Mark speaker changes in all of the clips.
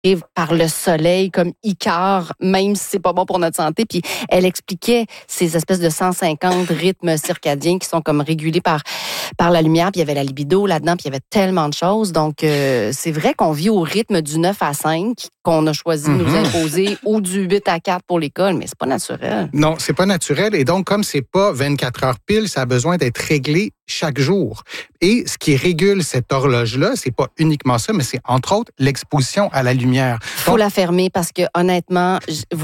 Speaker 1: par le soleil comme Icare, même si c'est pas bon pour notre santé. Puis elle expliquait ces espèces de 150 rythmes circadiens qui sont comme régulés par la lumière. Puis il y avait la libido là-dedans, puis il y avait tellement de choses. Donc, c'est vrai qu'on vit au rythme du 9 à 5 qu'on a choisi de nous imposer ou du 8 à 4 pour l'école, mais c'est pas naturel.
Speaker 2: Non, c'est pas naturel. Et donc, comme c'est pas 24 heures pile, ça a besoin d'être réglé chaque jour. Et ce qui régule cette horloge-là, c'est pas uniquement ça, mais c'est entre autres l'exposition à la lumière.
Speaker 1: Faut la fermer parce que honnêtement,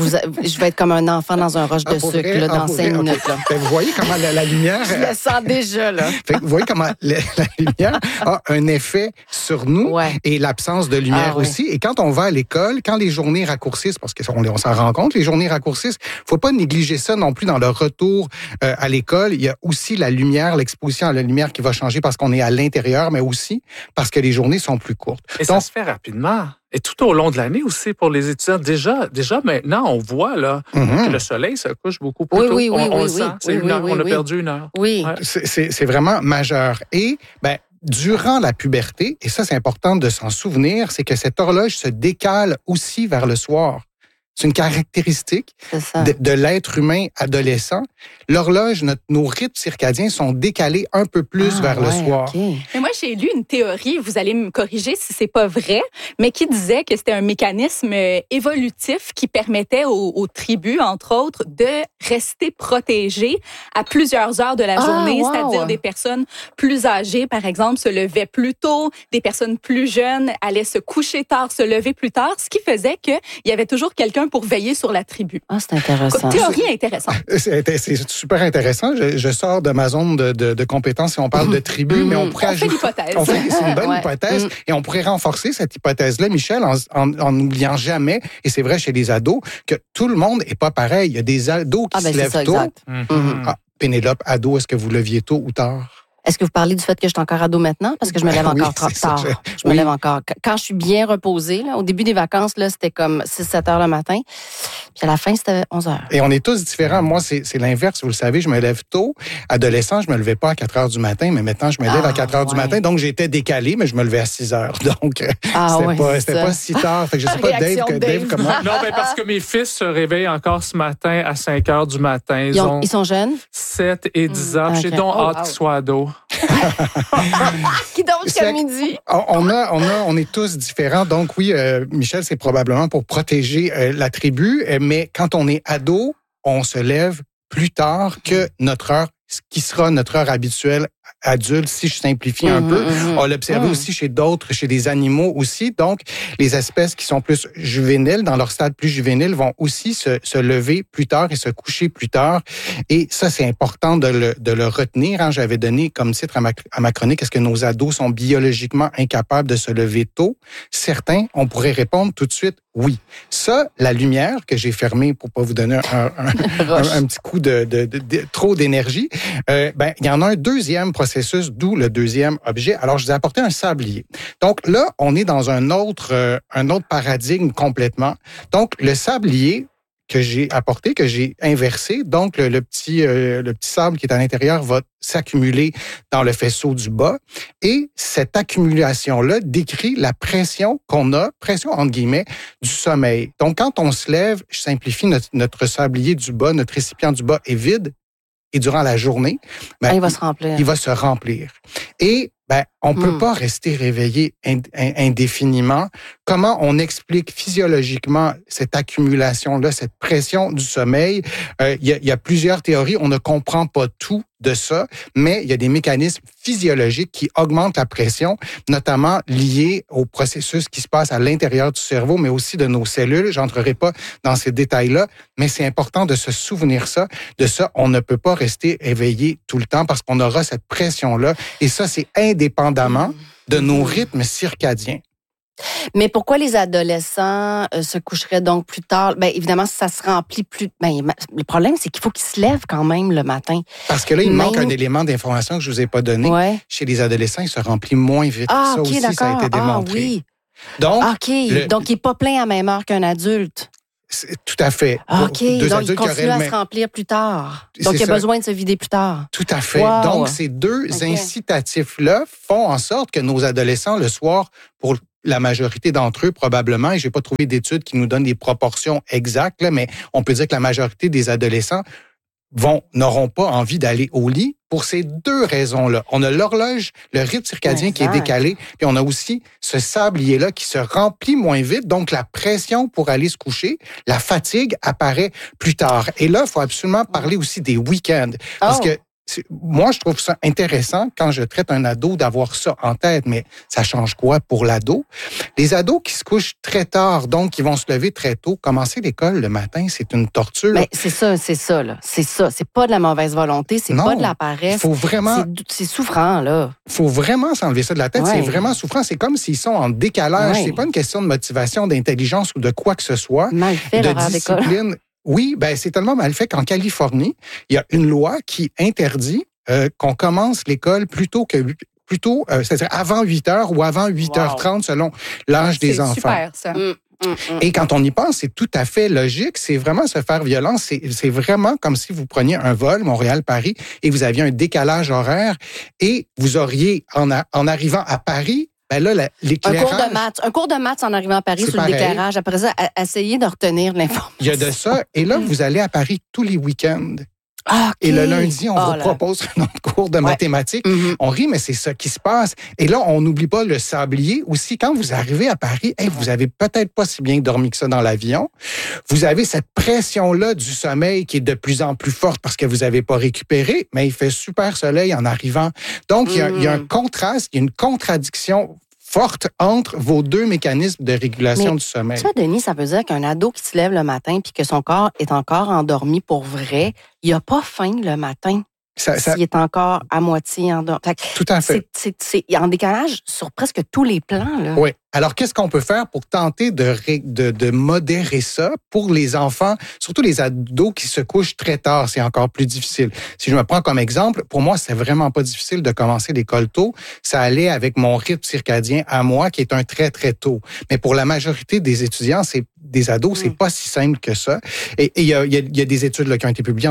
Speaker 1: je vais être comme un enfant dans un roche de sucre là, dans 5 minutes. Là.
Speaker 2: Vous voyez comment la lumière...
Speaker 1: Je le sens déjà, là.
Speaker 2: Vous voyez comment la lumière a un effet sur nous et l'absence de lumière aussi. Et quand on va à l'école, quand les journées raccourcissent, parce qu'on s'en rend compte, les journées raccourcissent, faut pas négliger ça non plus dans le retour à l'école. Il y a aussi la lumière, l'exposition à la lumière qui va changer parce qu'on est à l'intérieur, mais aussi parce que les journées sont plus courtes.
Speaker 3: Et donc, ça se fait rapidement. Et tout au long de l'année aussi pour les étudiants. Déjà maintenant, on voit là, que le soleil se couche beaucoup plus tôt. On le sent. C'est une heure. On a perdu une heure.
Speaker 1: Oui.
Speaker 3: Ouais.
Speaker 2: C'est vraiment majeur. Et durant la puberté, et ça c'est important de s'en souvenir, c'est que cette horloge se décale aussi vers le soir. C'est une caractéristique de l'être humain adolescent. L'horloge, nos rythmes circadiens sont décalés un peu plus vers le soir.
Speaker 4: Okay. Mais moi, j'ai lu une théorie, vous allez me corriger si c'est pas vrai, mais qui disait que c'était un mécanisme évolutif qui permettait aux tribus, entre autres, de rester protégées à plusieurs heures de la journée, c'est-à-dire des personnes plus âgées, par exemple, se levaient plus tôt, des personnes plus jeunes allaient se coucher tard, se lever plus tard, ce qui faisait qu'il y avait toujours quelqu'un pour veiller sur la tribu.
Speaker 1: Ah, c'est intéressant.
Speaker 4: Théorie intéressante.
Speaker 2: C'est super intéressant. Je sors de ma zone de compétences si on parle de tribu, mais on pourrait
Speaker 4: ajouter... l'hypothèse.
Speaker 2: C'est une bonne hypothèse. Et on pourrait renforcer cette hypothèse-là, Michel, en n'oubliant jamais, et c'est vrai chez les ados, que tout le monde n'est pas pareil. Il y a des ados qui se lèvent tôt.
Speaker 1: Exact.
Speaker 2: Pénélope, ado, est-ce que vous leviez tôt ou tard?
Speaker 1: Est-ce que vous parlez du fait que je suis encore ado maintenant? Parce que je me lève encore trop tard. Je me lève encore. Quand je suis bien reposée, là, au début des vacances, là, c'était comme 6-7 heures le matin. Puis à la fin, c'était 11 heures.
Speaker 2: Et on est tous différents. Moi, c'est l'inverse. Vous le savez, je me lève tôt. Adolescent, je me levais pas à 4 heures du matin, mais maintenant, je me lève à 4 heures du matin. Donc, j'étais décalé, mais je me levais à 6 heures. Donc, c'était pas si tard. Fait que je sais pas, Dave, comment...
Speaker 3: Non, parce que mes fils se réveillent encore ce matin à 5 heures du matin.
Speaker 1: Ils sont jeunes?
Speaker 3: 7 et 10 ans. J'ai donc hâte qu'ils soient ados.
Speaker 1: Qui dort jusqu'à midi.
Speaker 2: On est tous différents. Donc oui, Michel, c'est probablement pour protéger la tribu. Mais quand on est ado, on se lève plus tard que notre heure, ce qui sera notre heure habituelle adulte, si je simplifie un peu. On l'a observé aussi chez d'autres, chez des animaux aussi. Donc, les espèces qui sont plus juvéniles, dans leur stade plus juvénile, vont aussi se lever plus tard et se coucher plus tard. Et ça, c'est important de le retenir. Hein. J'avais donné comme titre à ma chronique, est-ce que nos ados sont biologiquement incapables de se lever tôt? Certains, on pourrait répondre tout de suite oui. Ça, la lumière que j'ai fermée pour pas vous donner un petit coup de trop d'énergie, il y en a un deuxième processus, d'où le deuxième objet. Alors, je vous ai apporté un sablier. Donc là, on est dans un autre paradigme complètement. Donc, le sablier que j'ai apporté, que j'ai inversé, donc le petit sable qui est à l'intérieur va s'accumuler dans le faisceau du bas. Et cette accumulation-là décrit la pression qu'on a, pression entre guillemets, du sommeil. Donc, quand on se lève, je simplifie, notre sablier du bas, notre récipient du bas est vide. Et durant la journée,
Speaker 1: il va se remplir.
Speaker 2: Il va se remplir. Et on peut pas rester réveillé indéfiniment. Comment on explique physiologiquement cette accumulation-là, cette pression du sommeil? Il y a plusieurs théories. On ne comprend pas tout de ça, mais il y a des mécanismes physiologiques qui augmentent la pression, notamment liés au processus qui se passe à l'intérieur du cerveau, mais aussi de nos cellules. J'entrerai pas dans ces détails-là, mais c'est important de se souvenir de ça. On ne peut pas rester éveillé tout le temps parce qu'on aura cette pression-là. Et ça, c'est indépendamment de nos rythmes circadiens.
Speaker 1: Mais pourquoi les adolescents se coucheraient donc plus tard? Évidemment, ça se remplit plus... le problème, c'est qu'il faut qu'ils se lèvent quand même le matin.
Speaker 2: Parce que là, il manque un élément d'information que je vous ai pas donné. Ouais. Chez les adolescents, ils se remplissent moins vite. Ça aussi, d'accord. Ça a été démontré.
Speaker 1: Oui.
Speaker 2: Donc,
Speaker 1: donc, il n'est pas plein à la même heure qu'un adulte.
Speaker 2: Tout à fait.
Speaker 1: OK, donc il continue à se remplir plus tard. Donc, il a besoin de se vider plus tard.
Speaker 2: Tout à fait. Wow. Donc, ces deux incitatifs-là font en sorte que nos adolescents, le soir, pour la majorité d'entre eux, probablement, et j'ai pas trouvé d'études qui nous donnent des proportions exactes, là, mais on peut dire que la majorité des adolescents n'auront pas envie d'aller au lit pour ces deux raisons-là. On a l'horloge, le rythme circadien qui est décalé, puis on a aussi ce sablier-là qui se remplit moins vite, donc la pression pour aller se coucher, la fatigue apparaît plus tard. Et là, il faut absolument parler aussi des week-ends, parce que moi, je trouve ça intéressant quand je traite un ado d'avoir ça en tête, mais ça change quoi pour l'ado? Les ados qui se couchent très tard, donc qui vont se lever très tôt, commencer l'école le matin, c'est une torture.
Speaker 1: Ben, c'est ça, là. C'est ça. C'est pas de la mauvaise volonté, c'est pas de la paresse.
Speaker 2: Faut vraiment...
Speaker 1: C'est souffrant, là.
Speaker 2: Faut vraiment s'enlever ça de la tête. Ouais. C'est vraiment souffrant. C'est comme s'ils sont en décalage. Ouais. C'est pas une question de motivation, d'intelligence ou de quoi que ce soit.
Speaker 1: Mal fait,
Speaker 2: de discipline. Oui, ben c'est tellement mal fait qu'en Californie, il y a une loi qui interdit qu'on commence l'école c'est-à-dire avant 8 heures ou avant 8h30 selon l'âge des enfants.
Speaker 4: C'est super, ça.
Speaker 2: Et quand on y pense, c'est tout à fait logique. C'est vraiment se faire violence. C'est vraiment comme si vous preniez un vol Montréal-Paris et vous aviez un décalage horaire et vous auriez, en arrivant à Paris, ben là, l'éclairage...
Speaker 1: Un cours de maths en arrivant à Paris sur le déclarage. Après ça, essayez de retenir l'information.
Speaker 2: Il y a de ça. Et là, vous allez à Paris tous les week-ends.
Speaker 1: Ah, okay.
Speaker 2: Et le lundi, on vous propose un autre cours de mathématiques. On rit, mais c'est ça qui se passe. Et là, on n'oublie pas le sablier. Aussi, quand vous arrivez à Paris, vous avez peut-être pas si bien dormi que ça dans l'avion. Vous avez cette pression-là du sommeil qui est de plus en plus forte parce que vous n'avez pas récupéré, mais il fait super soleil en arrivant. Donc, il y a un contraste, il y a une contradiction forte entre vos deux mécanismes de régulation du sommeil.
Speaker 1: Ça, Denis, ça veut dire qu'un ado qui se lève le matin puis que son corps est encore endormi pour vrai, il n'a pas faim le matin. S'il est encore à moitié endormi.
Speaker 2: Tout à fait.
Speaker 1: C'est en décalage sur presque tous les plans, là.
Speaker 2: Oui. Alors, qu'est-ce qu'on peut faire pour tenter de modérer ça pour les enfants, surtout les ados qui se couchent très tard, c'est encore plus difficile. Si je me prends comme exemple, pour moi, c'est vraiment pas difficile de commencer l'école tôt. Ça allait avec mon rythme circadien à moi, qui est un très, très tôt. Mais pour la majorité des étudiants, des ados, c'est pas si simple que ça. Et il y a des études là, qui ont été publiées en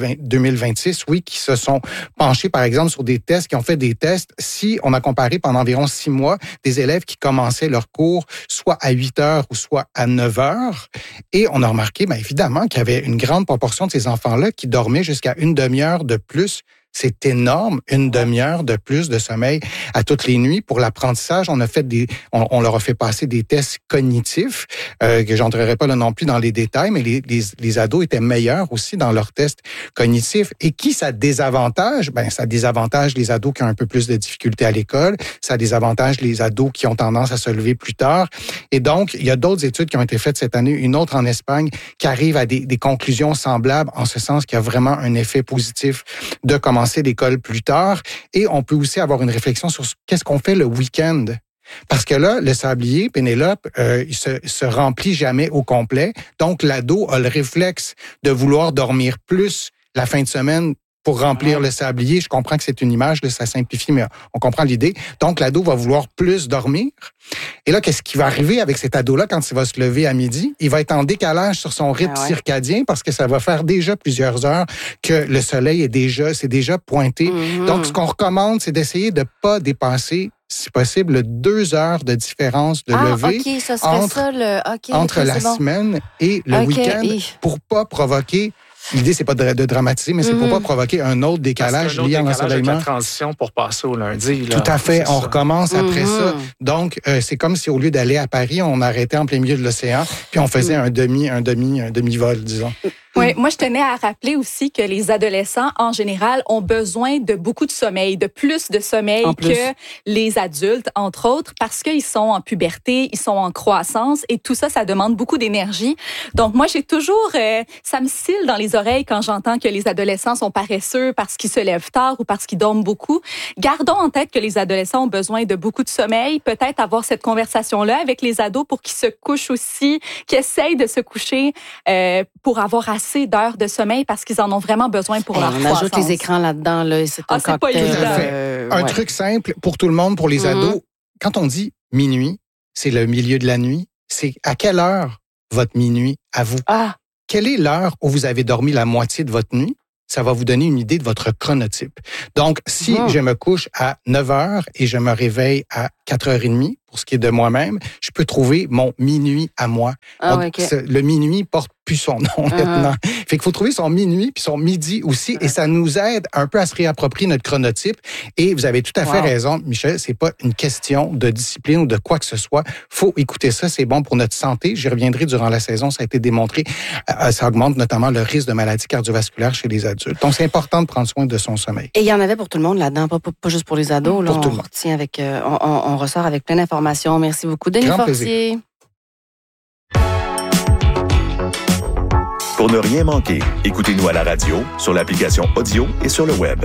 Speaker 2: 2026, oui, qui se sont penchées, par exemple, sur des tests, qui ont fait des tests. Si on a comparé pendant environ 6 mois des élèves qui commençaient leur cours soit à 8 heures ou soit à 9 heures. Et on a remarqué, bien évidemment, qu'il y avait une grande proportion de ces enfants-là qui dormaient jusqu'à une demi-heure de plus. C'est énorme, une demi-heure de plus de sommeil à toutes les nuits. Pour l'apprentissage, on leur a fait passer des tests cognitifs, que j'entrerai pas là non plus dans les détails, mais les ados étaient meilleurs aussi dans leurs tests cognitifs. Et qui ça désavantage? Ben, ça désavantage les ados qui ont un peu plus de difficultés à l'école. Ça désavantage les ados qui ont tendance à se lever plus tard. Et donc, il y a d'autres études qui ont été faites cette année, une autre en Espagne, qui arrive à des conclusions semblables, en ce sens qu'il y a vraiment un effet positif de commencer l'école plus tard. Et on peut aussi avoir une réflexion sur qu'est-ce qu'on fait le week-end. Parce que là, le sablier, Pénélope, il se remplit jamais au complet. Donc, l'ado a le réflexe de vouloir dormir plus la fin de semaine pour remplir le sablier. Je comprends que c'est une image, là, ça simplifie, mais on comprend l'idée. Donc, l'ado va vouloir plus dormir. Et là, qu'est-ce qui va arriver avec cet ado-là quand il va se lever à midi? Il va être en décalage sur son rythme circadien parce que ça va faire déjà plusieurs heures que le soleil c'est déjà pointé. Donc, ce qu'on recommande, c'est d'essayer de pas dépasser, si possible, 2 heures de différence de lever entre la semaine et le week-end pour pas provoquer... L'idée, c'est pas de dramatiser, mais c'est pour pas provoquer un autre décalage lié à l'ensoleillement.
Speaker 3: La transition pour passer au lundi. Là,
Speaker 2: tout à fait. On recommence après ça. Donc, c'est comme si au lieu d'aller à Paris, on arrêtait en plein milieu de l'océan, puis on faisait un demi-vol, disons.
Speaker 4: Oui, moi, je tenais à rappeler aussi que les adolescents, en général, ont besoin de beaucoup de sommeil, de plus de sommeil que les adultes, entre autres, parce qu'ils sont en puberté, ils sont en croissance et tout ça, ça demande beaucoup d'énergie. Donc, moi, j'ai toujours... ça me scille dans les oreilles quand j'entends que les adolescents sont paresseux parce qu'ils se lèvent tard ou parce qu'ils dorment beaucoup. Gardons en tête que les adolescents ont besoin de beaucoup de sommeil. Peut-être avoir cette conversation-là avec les ados pour qu'ils se couchent aussi, qu'ils essayent de se coucher pour avoir assez d'heures de sommeil parce qu'ils en ont vraiment besoin pour leur croissance.
Speaker 1: On ajoute les écrans là-dedans, là, c'est un cocktail.
Speaker 4: Pas évident.
Speaker 2: Un truc simple pour tout le monde, pour les ados. Quand on dit minuit, c'est le milieu de la nuit. C'est à quelle heure votre minuit à vous? Quelle est l'heure où vous avez dormi la moitié de votre nuit? ça va vous donner une idée de votre chronotype. Donc, si je me couche à 9 heures et je me réveille à 4h30, pour ce qui est de moi-même, je peux trouver mon minuit à moi. Le minuit porte plus son nom maintenant. Fait qu'il faut trouver son minuit puis son midi aussi, et ça nous aide un peu à se réapproprier notre chronotype. Et vous avez tout à fait raison, Michel, c'est pas une question de discipline ou de quoi que ce soit. Faut écouter ça, c'est bon pour notre santé. J'y reviendrai durant la saison, ça a été démontré. Ça augmente notamment le risque de maladies cardiovasculaires chez les adultes. Donc, c'est important de prendre soin de son sommeil.
Speaker 1: Et il y en avait pour tout le monde là-dedans, pas juste pour les ados. Là,
Speaker 2: pour tout le monde.
Speaker 1: On ressort avec plein d'informations. Merci beaucoup, Denis Fortier.
Speaker 5: Pour ne rien manquer, écoutez-nous à la radio, sur l'application audio et sur le web.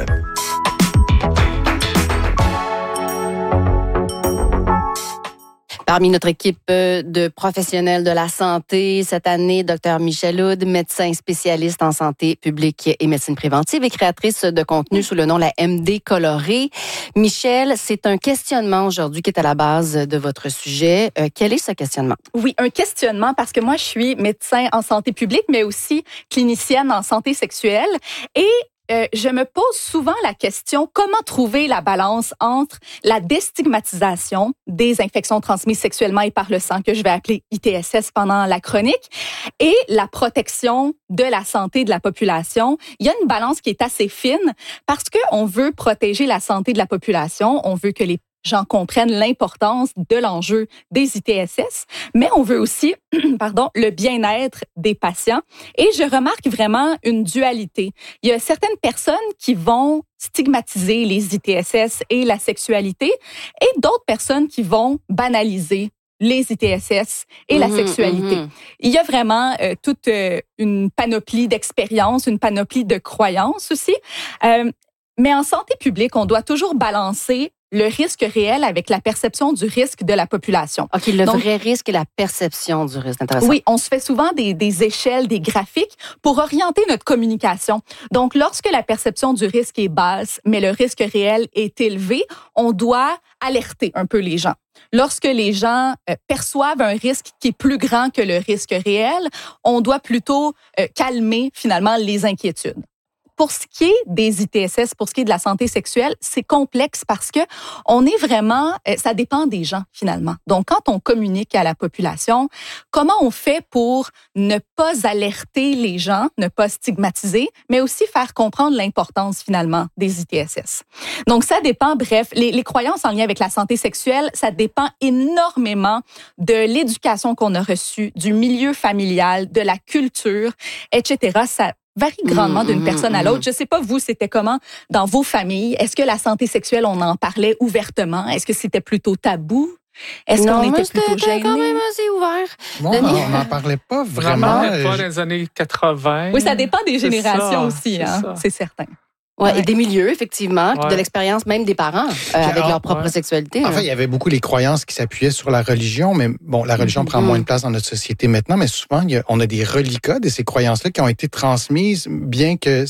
Speaker 1: Parmi notre équipe de professionnels de la santé, cette année, Dr Michèle Houde, médecin spécialiste en santé publique et médecine préventive et créatrice de contenu sous le nom La MD Colorée. Michèle, c'est un questionnement aujourd'hui qui est à la base de votre sujet. Quel est ce questionnement?
Speaker 4: Oui, un questionnement parce que moi, je suis médecin en santé publique, mais aussi clinicienne en santé sexuelle. Et je me pose souvent la question, comment trouver la balance entre la déstigmatisation des infections transmises sexuellement et par le sang, que je vais appeler ITSS pendant la chronique, et la protection de la santé de la population. Il y a une balance qui est assez fine parce qu'on veut protéger la santé de la population, on veut que les gens comprennent l'importance de l'enjeu des ITSS, mais on veut aussi, le bien-être des patients. Et je remarque vraiment une dualité. Il y a certaines personnes qui vont stigmatiser les ITSS et la sexualité, et d'autres personnes qui vont banaliser les ITSS et la sexualité. Il y a vraiment toute une panoplie d'expériences, une panoplie de croyances aussi. Mais en santé publique, on doit toujours balancer le risque réel avec la perception du risque de la population.
Speaker 1: OK, vrai risque et la perception du risque. Intéressant.
Speaker 4: Oui, on se fait souvent des échelles, des graphiques pour orienter notre communication. Donc, lorsque la perception du risque est basse, mais le risque réel est élevé, on doit alerter un peu les gens. Lorsque les gens perçoivent un risque qui est plus grand que le risque réel, on doit plutôt calmer finalement les inquiétudes. Pour ce qui est des ITSS, pour ce qui est de la santé sexuelle, c'est complexe parce que on est vraiment, ça dépend des gens finalement. Donc, quand on communique à la population, comment on fait pour ne pas alerter les gens, ne pas stigmatiser, mais aussi faire comprendre l'importance finalement des ITSS. Donc, ça dépend, bref, les croyances en lien avec la santé sexuelle, ça dépend énormément de l'éducation qu'on a reçue, du milieu familial, de la culture, etc. Ça varie grandement d'une personne à l'autre. Je sais pas, vous, c'était comment dans vos familles? Est-ce que la santé sexuelle, on en parlait ouvertement? Est-ce que c'était plutôt tabou? Est-ce qu'on était plutôt gênés?
Speaker 1: Quand même assez ouvert.
Speaker 2: Non, on n'en parlait pas vraiment.
Speaker 3: Pas dans les années 80.
Speaker 4: Oui, ça dépend des générations aussi, c'est certain.
Speaker 1: Ouais, et des milieux, effectivement, puis de l'expérience même des parents avec leur propre sexualité.
Speaker 2: Enfin, il y avait beaucoup les croyances qui s'appuyaient sur la religion, mais bon, la religion prend moins de place dans notre société maintenant, mais souvent, on a des reliquats de ces croyances-là qui ont été transmises, bien que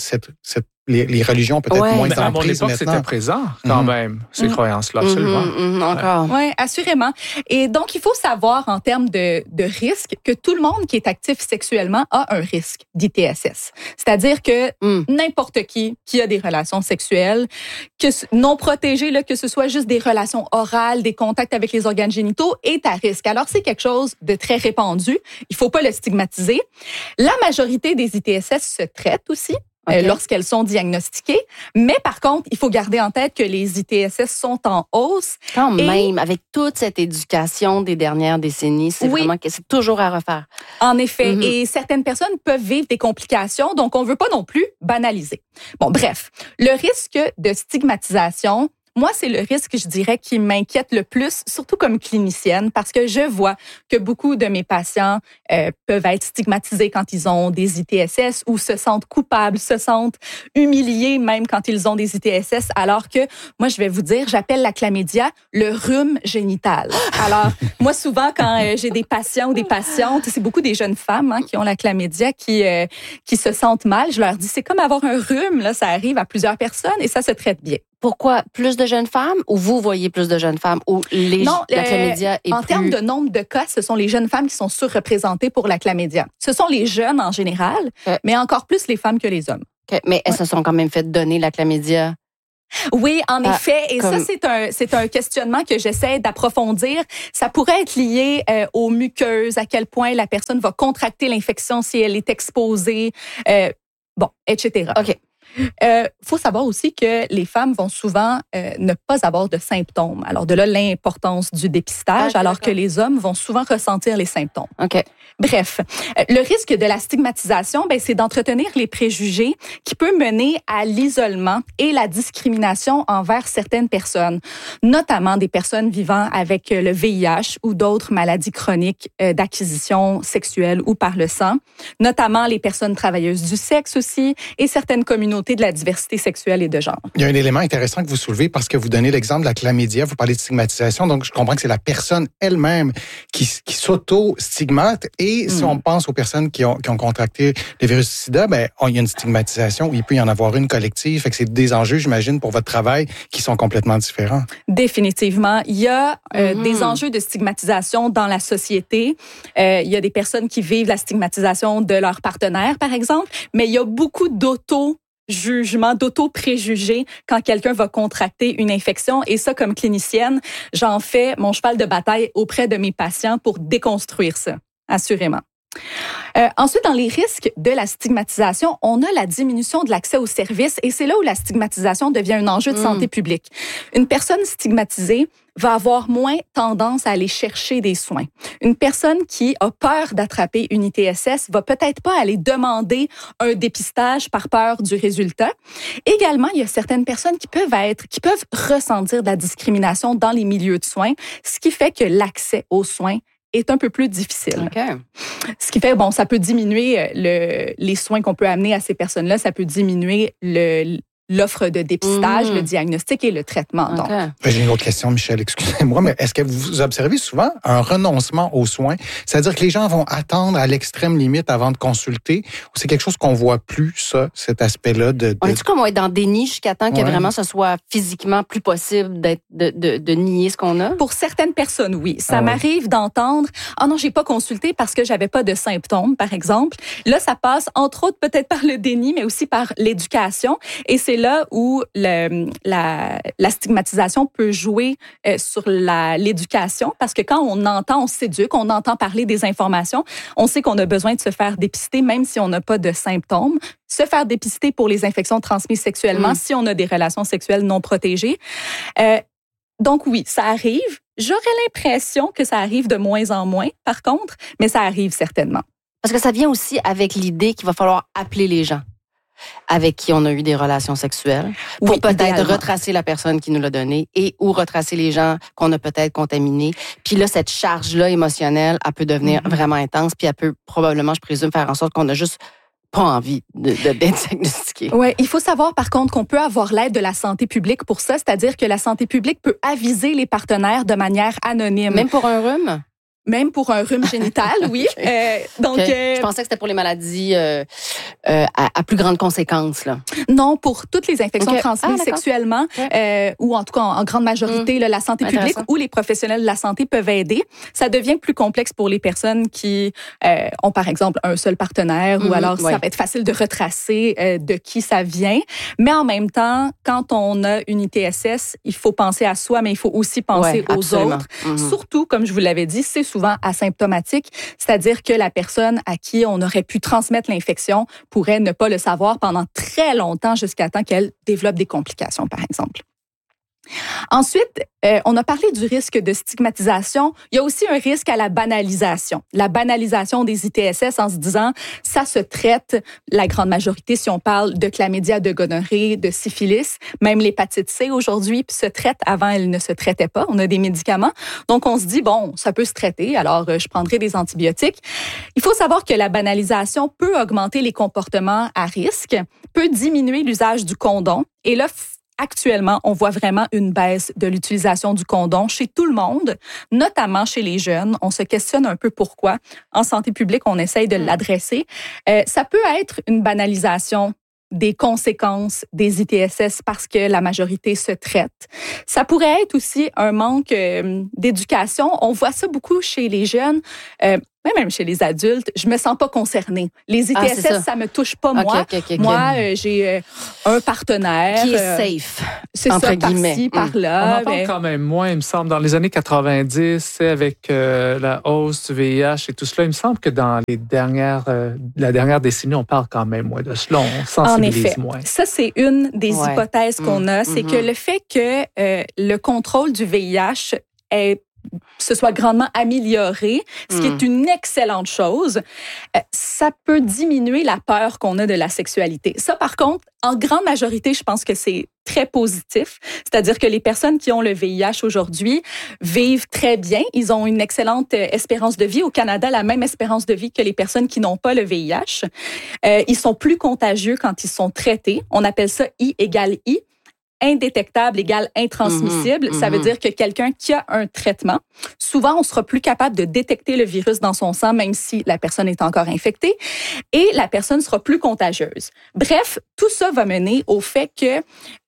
Speaker 2: les religions peut-être moins
Speaker 3: à mon époque, c'était présent quand même, ces croyances-là, absolument.
Speaker 1: Encore.
Speaker 4: Oui, assurément. Et donc, il faut savoir en termes de risque que tout le monde qui est actif sexuellement a un risque d'ITSS. C'est-à-dire que n'importe qui a des relations sexuelles, non protégées, là, que ce soit juste des relations orales, des contacts avec les organes génitaux, est à risque. Alors, c'est quelque chose de très répandu. Il faut pas le stigmatiser. La majorité des ITSS se traitent aussi. Lorsqu'elles sont diagnostiquées. Mais par contre, il faut garder en tête que les ITSS sont en hausse.
Speaker 1: Quand même, avec toute cette éducation des dernières décennies, c'est vraiment que c'est toujours à refaire.
Speaker 4: En effet. Et certaines personnes peuvent vivre des complications, donc on veut pas non plus banaliser. Bon, bref. Le risque de stigmatisation, moi, c'est le risque, je dirais, qui m'inquiète le plus, surtout comme clinicienne, parce que je vois que beaucoup de mes patients peuvent être stigmatisés quand ils ont des ITSS ou se sentent coupables, se sentent humiliés même quand ils ont des ITSS, alors que, moi, je vais vous dire, j'appelle la chlamydia le rhume génital. Alors, moi, souvent, quand j'ai des patients ou des patientes, c'est beaucoup des jeunes femmes qui ont la chlamydia qui se sentent mal, je leur dis, c'est comme avoir un rhume, là, ça arrive à plusieurs personnes et ça se traite bien.
Speaker 1: Pourquoi? Plus de jeunes femmes ou vous voyez plus de jeunes femmes ou la chlamydia est
Speaker 4: en termes de nombre de cas, ce sont les jeunes femmes qui sont surreprésentées pour la chlamydia. Ce sont les jeunes en général, mais encore plus les femmes que les hommes.
Speaker 1: Okay. Mais elles se sont quand même fait donner la chlamydia.
Speaker 4: Oui, en effet. Et ça, c'est un questionnement que j'essaie d'approfondir. Ça pourrait être lié aux muqueuses, à quel point la personne va contracter l'infection si elle est exposée, etc.
Speaker 1: OK.
Speaker 4: Faut savoir aussi que les femmes vont souvent ne pas avoir de symptômes. Alors de là, l'importance du dépistage, alors que les hommes vont souvent ressentir les symptômes.
Speaker 1: OK.
Speaker 4: Bref, le risque de la stigmatisation, c'est d'entretenir les préjugés qui peut mener à l'isolement et la discrimination envers certaines personnes, notamment des personnes vivant avec le VIH ou d'autres maladies chroniques d'acquisition sexuelle ou par le sang, notamment les personnes travailleuses du sexe aussi et certaines communautés de la diversité sexuelle et de genre.
Speaker 2: Il y a un élément intéressant que vous soulevez parce que vous donnez l'exemple de la chlamydia, vous parlez de stigmatisation, donc je comprends que c'est la personne elle-même qui s'auto-stigmate. Et si on pense aux personnes qui ont contracté le virus du sida, il y a une stigmatisation où il peut y en avoir une collective. Fait que c'est des enjeux, j'imagine, pour votre travail qui sont complètement différents.
Speaker 4: Définitivement. Il y a des enjeux de stigmatisation dans la société. Il y a des personnes qui vivent la stigmatisation de leur partenaire, par exemple, mais il y a beaucoup d'auto-jugement, d'auto-préjugés quand quelqu'un va contracter une infection. Et ça, comme clinicienne, j'en fais mon cheval de bataille auprès de mes patients pour déconstruire ça. Assurément. Ensuite, dans les risques de la stigmatisation, on a la diminution de l'accès aux services et c'est là où la stigmatisation devient un enjeu de santé publique. Une personne stigmatisée va avoir moins tendance à aller chercher des soins. Une personne qui a peur d'attraper une ITSS va peut-être pas aller demander un dépistage par peur du résultat. Également, il y a certaines personnes qui peuvent ressentir de la discrimination dans les milieux de soins, ce qui fait que l'accès aux soins est un peu plus difficile.
Speaker 1: Okay.
Speaker 4: Ce qui fait, ça peut diminuer les soins qu'on peut amener à ces personnes-là, ça peut diminuer l'offre de dépistage, le diagnostic et le traitement.
Speaker 1: Okay.
Speaker 4: Donc.
Speaker 2: J'ai une autre question, Michel, excusez-moi, mais est-ce que vous observez souvent un renoncement aux soins? C'est-à-dire que les gens vont attendre à l'extrême limite avant de consulter ou c'est quelque chose qu'on voit plus, ça, cet aspect-là de...
Speaker 1: On est-tu comme on est dans le déni jusqu'à temps que vraiment ce soit physiquement plus possible de nier ce qu'on a?
Speaker 4: Pour certaines personnes, oui. Ça m'arrive d'entendre « Ah non, j'ai pas consulté parce que j'avais pas de symptômes », par exemple. Là, ça passe entre autres peut-être par le déni, mais aussi par l'éducation. Et c'est là où la stigmatisation peut jouer sur l'éducation, parce que quand on s'éduque, on entend parler des informations, on sait qu'on a besoin de se faire dépister, même si on n'a pas de symptômes. Se faire dépister pour les infections transmises sexuellement si on a des relations sexuelles non protégées. Donc oui, ça arrive. J'aurais l'impression que ça arrive de moins en moins, par contre, mais ça arrive certainement.
Speaker 1: Parce que ça vient aussi avec l'idée qu'il va falloir appeler les gens avec qui on a eu des relations sexuelles pour peut-être retracer la personne qui nous l'a donné ou retracer les gens qu'on a peut-être contaminés. Puis là, cette charge-là émotionnelle, elle peut devenir vraiment intense, puis elle peut probablement, je présume, faire en sorte qu'on a juste pas envie d'être diagnostiqué.
Speaker 4: Oui, il faut savoir par contre qu'on peut avoir l'aide de la santé publique pour ça, c'est-à-dire que la santé publique peut aviser les partenaires de manière anonyme.
Speaker 1: Même pour un rhume?
Speaker 4: Même pour un rhume génital, oui. Donc,
Speaker 1: je pensais que c'était pour les maladies à plus grandes conséquences. Là.
Speaker 4: Non, pour toutes les infections transmises sexuellement, ou en tout cas en grande majorité, la santé publique ou les professionnels de la santé peuvent aider. Ça devient plus complexe pour les personnes qui ont, par exemple, un seul partenaire ou alors ça va être facile de retracer de qui ça vient. Mais en même temps, quand on a une ITSS, il faut penser à soi, mais il faut aussi penser aux autres. Surtout, comme je vous l'avais dit, c'est souvent asymptomatique, c'est-à-dire que la personne à qui on aurait pu transmettre l'infection pourrait ne pas le savoir pendant très longtemps jusqu'à temps qu'elle développe des complications, par exemple. Ensuite, on a parlé du risque de stigmatisation. Il y a aussi un risque à la banalisation. La banalisation des ITSS en se disant, ça se traite, la grande majorité, si on parle de chlamydia, de gonorrhée, de syphilis, même l'hépatite C aujourd'hui se traite. Avant, elle ne se traitait pas. On a des médicaments. Donc, on se dit, ça peut se traiter, alors je prendrai des antibiotiques. Il faut savoir que la banalisation peut augmenter les comportements à risque, peut diminuer l'usage du condom. Et là, actuellement, on voit vraiment une baisse de l'utilisation du condom chez tout le monde, notamment chez les jeunes. On se questionne un peu pourquoi. En santé publique, on essaye de l'adresser. Ça peut être une banalisation des conséquences des ITSS parce que la majorité se traite. Ça pourrait être aussi un manque d'éducation. On voit ça beaucoup chez les jeunes. même chez les adultes, je me sens pas concernée. Les ITSS, ça me touche pas, moi. Okay. Moi, j'ai un partenaire.
Speaker 1: Qui est safe.
Speaker 4: C'est ça, par-ci, par-là.
Speaker 3: On en parle quand même moins, il me semble. Dans les années 90, avec la hausse du VIH et tout cela, il me semble que dans la dernière décennie, on parle quand même moins de cela. On sensibilise moins.
Speaker 4: Ça, c'est une des hypothèses qu'on a. C'est que le fait que le contrôle du VIH se soit grandement amélioré, ce qui est une excellente chose, ça peut diminuer la peur qu'on a de la sexualité. Ça, par contre, en grande majorité, je pense que c'est très positif. C'est-à-dire que les personnes qui ont le VIH aujourd'hui vivent très bien. Ils ont une excellente espérance de vie. Au Canada, la même espérance de vie que les personnes qui n'ont pas le VIH. Ils sont plus contagieux quand ils sont traités. On appelle ça I égale I. Indétectable égale intransmissible. Ça veut dire que quelqu'un qui a un traitement, souvent, on sera plus capable de détecter le virus dans son sang, même si la personne est encore infectée, et la personne sera plus contagieuse. Bref, tout ça va mener au fait que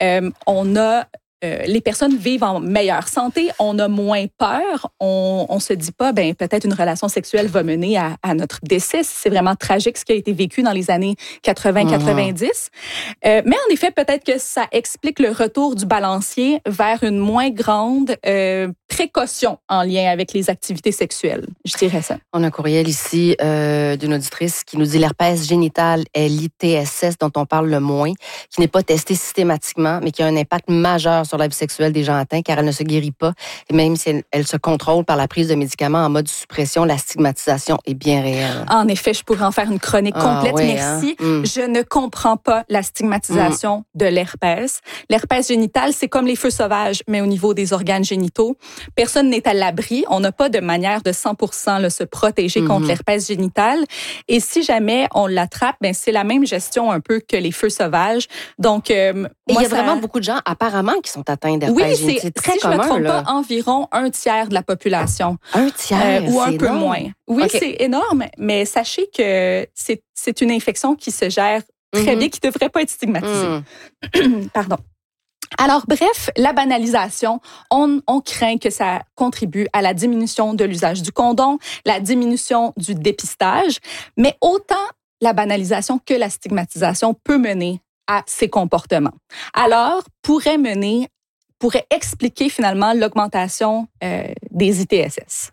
Speaker 4: les personnes vivent en meilleure santé, on a moins peur, on se dit pas, peut-être une relation sexuelle va mener à notre décès. C'est vraiment tragique ce qui a été vécu dans les années 80-90. Mais en effet, peut-être que ça explique le retour du balancier vers une moins grande précaution en lien avec les activités sexuelles. Je dirais ça.
Speaker 1: On a un courriel ici d'une auditrice qui nous dit l'herpès génital est l'ITSS dont on parle le moins, qui n'est pas testé systématiquement, mais qui a un impact majeur sur la vie sexuelle des gens atteints, car elle ne se guérit pas. Et même si elle se contrôle par la prise de médicaments en mode suppression, la stigmatisation est bien réelle.
Speaker 4: En effet, je pourrais en faire une chronique complète. Merci. Je ne comprends pas la stigmatisation de l'herpès. L'herpès génital, c'est comme les feux sauvages, mais au niveau des organes génitaux. Personne n'est à l'abri. On n'a pas de manière de 100% se protéger contre l'herpès génital. Et si jamais on l'attrape, c'est la même gestion un peu que les feux sauvages. Donc,
Speaker 1: il y a vraiment beaucoup de gens, apparemment, qui sont atteints d'herpès génital. C'est très commun.
Speaker 4: Si je ne me trompe pas, environ 1/3 de la population.
Speaker 1: 1/3?
Speaker 4: Ou un peu
Speaker 1: énorme.
Speaker 4: moins. Oui, c'est énorme, mais sachez que c'est une infection qui se gère très bien, qui ne devrait pas être stigmatisée. Pardon. Alors, bref, la banalisation, on craint que ça contribue à la diminution de l'usage du condom, la diminution du dépistage, mais autant la banalisation que la stigmatisation peut mener à ces comportements. Alors, pourrait expliquer finalement l'augmentation des ITSS.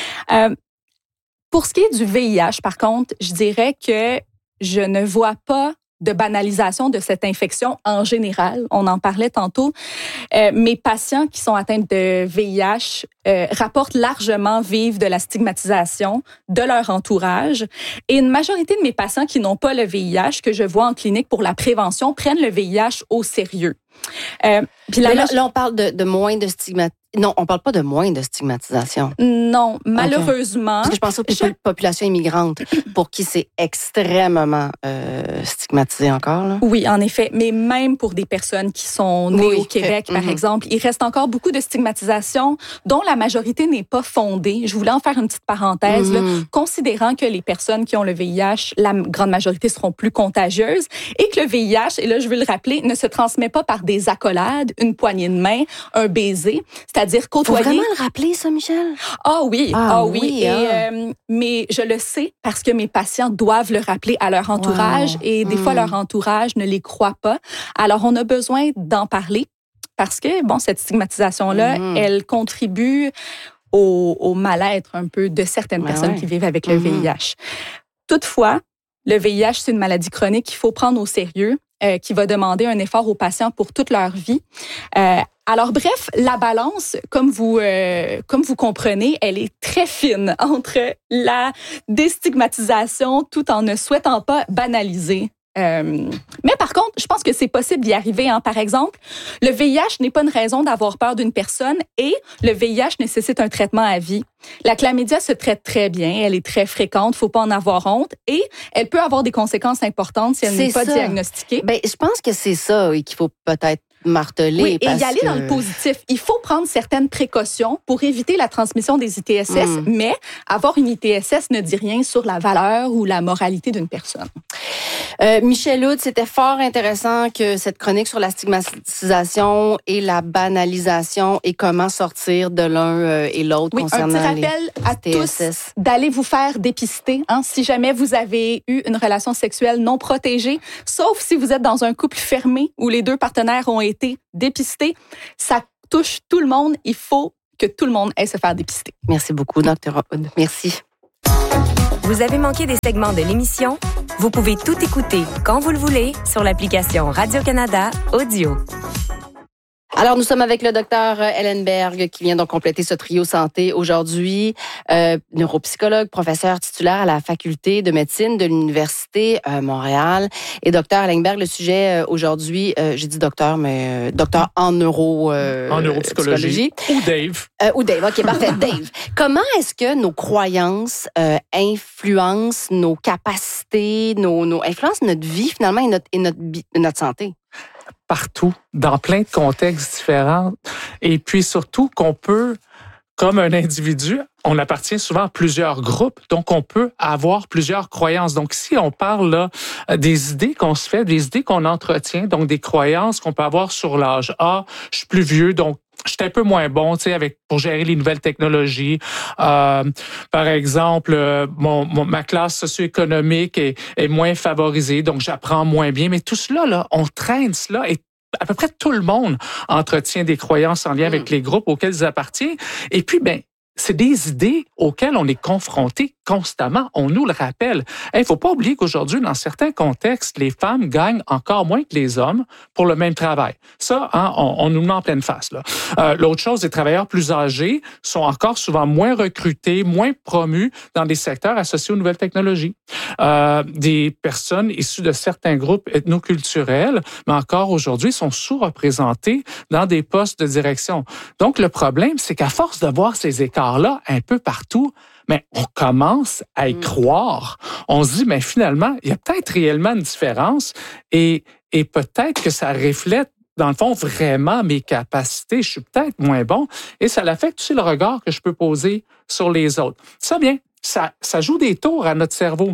Speaker 4: Pour ce qui est du VIH, par contre, je dirais que je ne vois pas de banalisation de cette infection en général. On en parlait tantôt. Mes patients qui sont atteints de VIH rapportent largement vivre de la stigmatisation de leur entourage. Et une majorité de mes patients qui n'ont pas le VIH, que je vois en clinique pour la prévention, prennent le VIH au sérieux.
Speaker 1: Puis là, on parle de moins de stigmatisation. Non, on parle pas de moins de stigmatisation.
Speaker 4: Non, malheureusement.
Speaker 1: Parce que je pense aux populations immigrantes pour qui c'est extrêmement stigmatisé encore. Là.
Speaker 4: Oui, en effet. Mais même pour des personnes qui sont nées au Québec, par exemple, il reste encore beaucoup de stigmatisation dont la majorité n'est pas fondée. Je voulais en faire une petite parenthèse, là, considérant que les personnes qui ont le VIH, la grande majorité seront plus contagieuses et que le VIH, et là je veux le rappeler, ne se transmet pas par des accolades, une poignée de main, un baiser. C'est-à-dire côtoyer.
Speaker 1: Faut vraiment le rappeler, ça, Michel?
Speaker 4: Ah oui. Mais je le sais parce que mes patients doivent le rappeler à leur entourage et des fois, leur entourage ne les croit pas. Alors, on a besoin d'en parler parce que, cette stigmatisation-là, elle contribue au mal-être un peu de certaines personnes qui vivent avec le VIH. Toutefois, le VIH, c'est une maladie chronique qu'il faut prendre au sérieux, qui va demander un effort aux patients pour toute leur vie. Alors bref, la balance, comme vous comprenez, elle est très fine entre la déstigmatisation tout en ne souhaitant pas banaliser. Mais par contre, je pense que c'est possible d'y arriver. Par exemple, le VIH n'est pas une raison d'avoir peur d'une personne et le VIH nécessite un traitement à vie. La chlamydia se traite très bien, elle est très fréquente, faut pas en avoir honte et elle peut avoir des conséquences importantes si elle n'est pas diagnostiquée.
Speaker 1: Je pense que c'est ça qu'il faut peut-être martelé.
Speaker 4: Oui, et y aller dans le positif. Il faut prendre certaines précautions pour éviter la transmission des ITSS, mais avoir une ITSS ne dit rien sur la valeur ou la moralité d'une personne.
Speaker 1: Michel Hood, c'était fort intéressant que cette chronique sur la stigmatisation et la banalisation et comment sortir de l'un et l'autre concernant
Speaker 4: un petit rappel à tous d'aller vous faire dépister si jamais vous avez eu une relation sexuelle non protégée, sauf si vous êtes dans un couple fermé où les deux partenaires ont été dépistés. Ça touche tout le monde. Il faut que tout le monde aille se faire dépister.
Speaker 1: Merci beaucoup, Dr. Hood. Merci.
Speaker 6: Vous avez manqué des segments de l'émission? Vous pouvez tout écouter quand vous le voulez sur l'application Radio-Canada Audio.
Speaker 1: Alors, nous sommes avec le docteur Ellenberg qui vient donc compléter ce trio santé aujourd'hui. Neuropsychologue, professeur titulaire à la faculté de médecine de l'Université Montréal. Et docteur Ellenberg, le sujet aujourd'hui, j'ai dit docteur, mais docteur en neuropsychologie.
Speaker 3: Ou Dave.
Speaker 1: Ou Dave, OK, parfait. Dave, comment est-ce que nos croyances influencent nos capacités, influencent notre vie finalement et notre santé?
Speaker 3: Partout, dans plein de contextes différents. Et puis surtout qu'on peut, comme un individu, on appartient souvent à plusieurs groupes, donc on peut avoir plusieurs croyances. Donc si on parle là, des idées qu'on se fait, des idées qu'on entretient, donc des croyances qu'on peut avoir sur l'âge. Ah, je suis plus vieux, donc j'étais un peu moins bon, tu sais, pour gérer les nouvelles technologies. Par exemple, ma classe socio-économique est moins favorisée, donc j'apprends moins bien. Mais tout cela, là, on traîne cela et à peu près tout le monde entretient des croyances en lien avec les groupes auxquels ils appartiennent. Et puis, c'est des idées auxquelles on est confronté constamment. On nous le rappelle. Il faut pas oublier qu'aujourd'hui, dans certains contextes, les femmes gagnent encore moins que les hommes pour le même travail. Ça, on nous le met en pleine face. Là. L'autre chose, les travailleurs plus âgés sont encore souvent moins recrutés, moins promus dans des secteurs associés aux nouvelles technologies. Des personnes issues de certains groupes ethnoculturels, mais encore aujourd'hui, sont sous-représentées dans des postes de direction. Donc, le problème, c'est qu'à force de voir ces écarts-là un peu partout, mais on commence à y croire. On se dit, mais finalement, il y a peut-être réellement une différence et peut-être que ça reflète, dans le fond, vraiment mes capacités. Je suis peut-être moins bon et ça affecte aussi le regard que je peux poser sur les autres. Ça joue des tours à notre cerveau.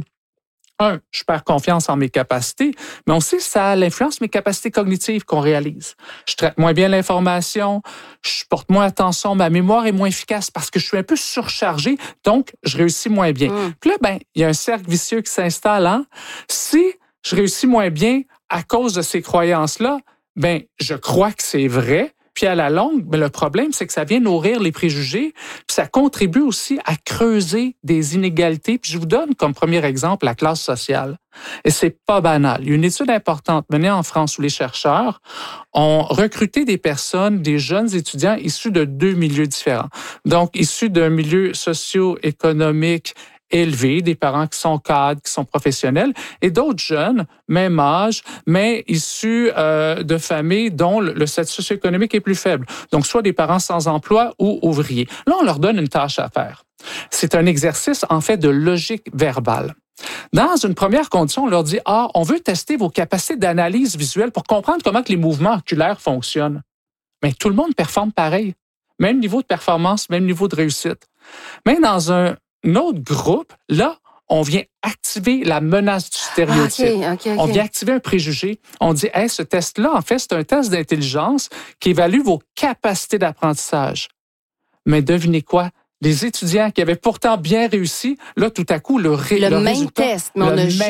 Speaker 3: Je perds confiance en mes capacités, mais aussi ça influence mes capacités cognitives qu'on réalise. Je traite moins bien l'information, je porte moins attention, ma mémoire est moins efficace parce que je suis un peu surchargé, donc je réussis moins bien. Puis là, il y a un cercle vicieux qui s'installe. Si je réussis moins bien à cause de ces croyances-là, je crois que c'est vrai. Puis à la longue, le problème, c'est que ça vient nourrir les préjugés, puis ça contribue aussi à creuser des inégalités. Puis je vous donne comme premier exemple la classe sociale. Et c'est pas banal. Il y a une étude importante menée en France où les chercheurs ont recruté des personnes, des jeunes étudiants issus de 2 milieux différents. Donc, issus d'un milieu socio-économique élevés, des parents qui sont cadres, qui sont professionnels, et d'autres jeunes, même âge, mais issus de familles dont le statut socio-économique est plus faible. Donc, soit des parents sans emploi ou ouvriers. Là, on leur donne une tâche à faire. C'est un exercice, en fait, de logique verbale. Dans une première condition, on leur dit « on veut tester vos capacités d'analyse visuelle pour comprendre comment que les mouvements oculaires fonctionnent. » Mais tout le monde performe pareil. Même niveau de performance, même niveau de réussite. Mais dans un autre groupe, là, on vient activer la menace du stéréotype.
Speaker 1: Okay.
Speaker 3: On vient activer un préjugé. On dit, ce test-là, en fait, c'est un test d'intelligence qui évalue vos capacités d'apprentissage. Mais devinez quoi? Les étudiants qui avaient pourtant bien réussi, là, tout à coup, le
Speaker 1: même
Speaker 3: résultat,
Speaker 1: test, mais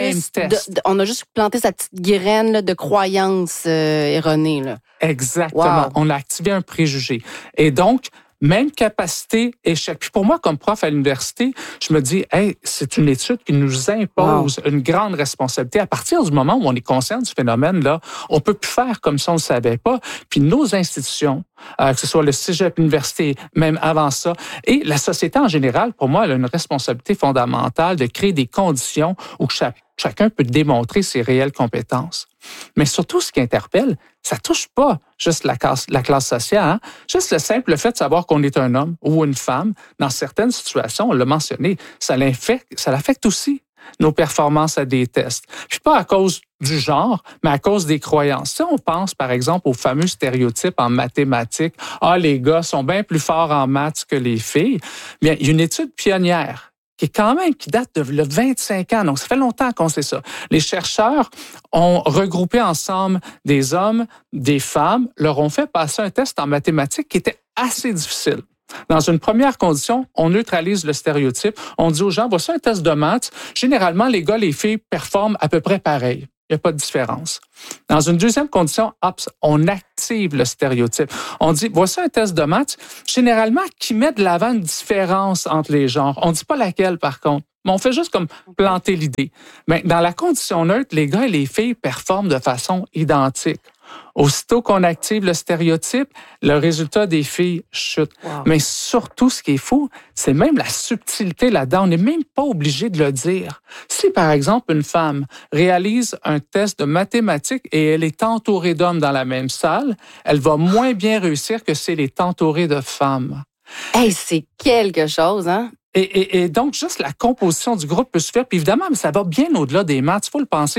Speaker 1: on a juste planté sa petite graine là, de croyances erronées. Là.
Speaker 3: Exactement. Wow. On a activé un préjugé. Et donc, même capacité, échec. Puis pour moi, comme prof à l'université, je me dis, c'est une étude qui nous impose une grande responsabilité. À partir du moment où on est conscient du phénomène-là, on peut plus faire comme si on ne le savait pas. Puis nos institutions, que ce soit le cégep, l'université, même avant ça, et la société en général, pour moi, elle a une responsabilité fondamentale de créer des conditions où chacun peut démontrer ses réelles compétences. Mais surtout, ce qui interpelle, ça touche pas juste la classe sociale. Juste le simple fait de savoir qu'on est un homme ou une femme, dans certaines situations, on l'a mentionné, ça l'affecte aussi nos performances à des tests. Puis pas à cause du genre, mais à cause des croyances. Si on pense, par exemple, aux fameux stéréotypes en mathématiques, les gars sont bien plus forts en maths que les filles, bien, il y a une étude pionnière qui date de 25 ans. Donc, ça fait longtemps qu'on sait ça. Les chercheurs ont regroupé ensemble des hommes, des femmes, leur ont fait passer un test en mathématiques qui était assez difficile. Dans une première condition, on neutralise le stéréotype. On dit aux gens, voici un test de maths. Généralement, les gars, les filles performent à peu près pareil. Il n'y a pas de différence. Dans une deuxième condition, on active le stéréotype. On dit, voici un test de maths, généralement, qui met de l'avant une différence entre les genres. On ne dit pas laquelle, par contre. Mais on fait juste comme planter l'idée. Mais dans la condition neutre, les gars et les filles performent de façon identique. Aussitôt qu'on active le stéréotype, le résultat des filles chute. Wow. Mais surtout, ce qui est fou, c'est même la subtilité là-dedans. On n'est même pas obligé de le dire. Si, par exemple, une femme réalise un test de mathématiques et elle est entourée d'hommes dans la même salle, elle va moins bien réussir que si elle est entourée de femmes.
Speaker 1: Hey, c'est quelque chose, hein?
Speaker 3: Et donc, juste la composition du groupe peut se faire. Puis évidemment, mais ça va bien au-delà des maths. Il faut le penser.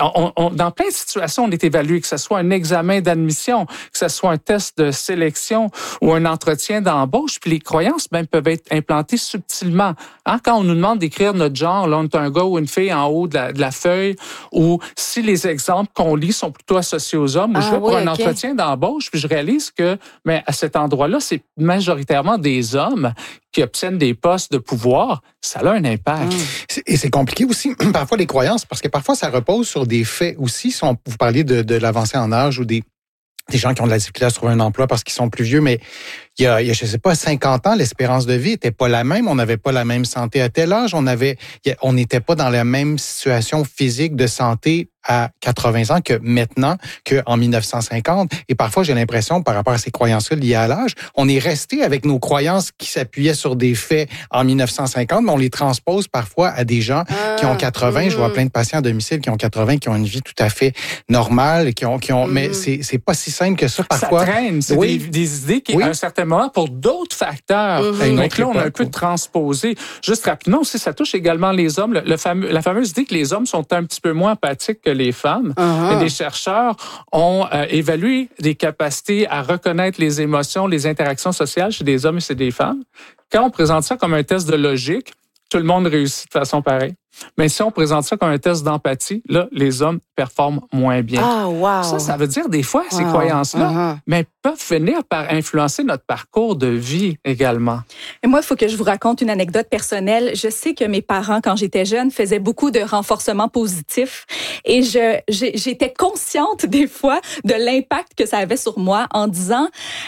Speaker 3: Dans plein de situations, on est évalué, que ce soit un examen d'admission, que ce soit un test de sélection ou un entretien d'embauche. Puis les croyances même peuvent être implantées subtilement. Quand on nous demande d'écrire notre genre, là, on est un gars ou une fille en haut de la feuille, ou si les exemples qu'on lit sont plutôt associés aux hommes, ou je vais pour un entretien d'embauche, puis je réalise que à cet endroit-là, c'est majoritairement des hommes qui obtiennent des postes de pouvoir, ça a un impact.
Speaker 2: Et c'est compliqué aussi, parfois, les croyances, parce que parfois, ça repose sur des faits aussi. Si vous parliez de l'avancée en âge ou des gens qui ont de la difficulté à se trouver un emploi parce qu'ils sont plus vieux, mais il y a, je sais pas, 50 ans, l'espérance de vie était pas la même. On n'avait pas la même santé à tel âge. On n'était pas dans la même situation physique de santé à 80 ans que maintenant, qu'en 1950. Et parfois, j'ai l'impression, par rapport à ces croyances-là liées à l'âge, on est resté avec nos croyances qui s'appuyaient sur des faits en 1950, mais on les transpose parfois à des gens qui ont 80. Je vois plein de patients à domicile qui ont 80, qui ont une vie tout à fait normale, mais c'est pas si simple que ça, parfois.
Speaker 3: Ça traîne. C'est des idées qui, à un certain moment, pour d'autres facteurs. Donc là, on a un peu transposé. Juste rapidement aussi, ça touche également les hommes. La fameuse idée que les hommes sont un petit peu moins empathiques que les femmes. Et des chercheurs ont évalué des capacités à reconnaître les émotions, les interactions sociales chez des hommes et chez des femmes. Quand on présente ça comme un test de logique, tout le monde réussit de façon pareille. Mais si on présente ça comme un test d'empathie, là, les hommes performent moins bien. Ça veut dire des fois, ces croyances-là, mais peuvent finir par influencer notre parcours de vie également.
Speaker 4: Et moi, il faut que je vous raconte une anecdote personnelle. Je sais que mes parents, quand j'étais jeune, faisaient beaucoup de renforcement positif et j'étais consciente des fois de l'impact que ça avait sur moi en disant...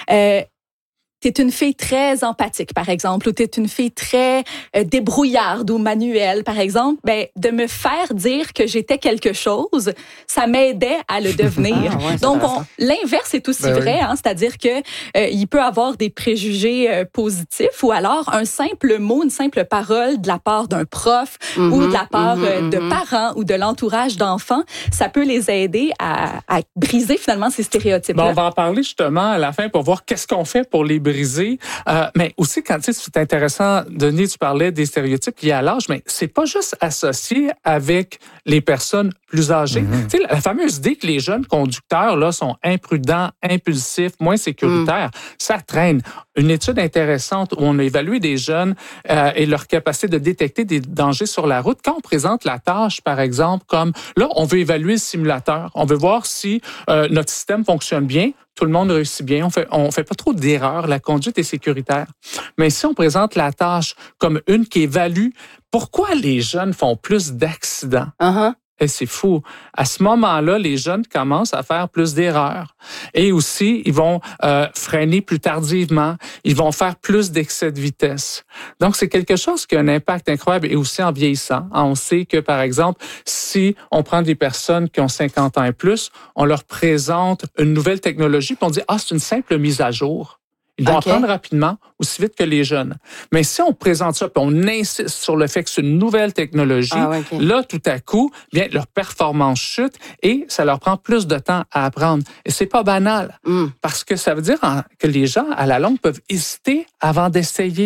Speaker 4: t'es une fille très empathique, par exemple, ou t'es une fille très débrouillarde ou manuelle, par exemple, de me faire dire que j'étais quelque chose, ça m'aidait à le devenir. Donc, l'inverse est aussi vrai, hein, c'est-à-dire que il peut avoir des préjugés positifs ou alors un simple mot, une simple parole de la part d'un prof ou de la part de parents ou de l'entourage d'enfants, ça peut les aider à briser finalement ces stéréotypes-là.
Speaker 3: On va en parler justement à la fin pour voir qu'est-ce qu'on fait pour les briser. Mais aussi, quand c'est intéressant, Denis, tu parlais des stéréotypes liés à l'âge, mais c'est pas juste associé avec les personnes plus âgées. Tu sais, la fameuse idée que les jeunes conducteurs là sont imprudents, impulsifs, moins sécuritaires, ça traîne. Une étude intéressante où on a évalué des jeunes et leur capacité de détecter des dangers sur la route. Quand on présente la tâche, par exemple, comme là, on veut évaluer le simulateur, on veut voir si notre système fonctionne bien. Tout le monde réussit bien. On fait pas trop d'erreurs. La conduite est sécuritaire. Mais si on présente la tâche comme une qui évalue pourquoi les jeunes font plus d'accidents, et c'est fou. À ce moment-là, les jeunes commencent à faire plus d'erreurs. Et aussi, ils vont freiner plus tardivement. Ils vont faire plus d'excès de vitesse. Donc, c'est quelque chose qui a un impact incroyable. Et aussi en vieillissant. On sait que, par exemple, si on prend des personnes qui ont 50 ans et plus, on leur présente une nouvelle technologie, puis on dit « Ah, c'est une simple mise à jour ». Ils vont apprendre rapidement, aussi vite que les jeunes. Mais si on présente ça, puis on insiste sur le fait que c'est une nouvelle technologie, là, tout à coup, bien, leur performance chute et ça leur prend plus de temps à apprendre. Et c'est pas banal, parce que ça veut dire que les gens, à la longue, peuvent hésiter avant d'essayer.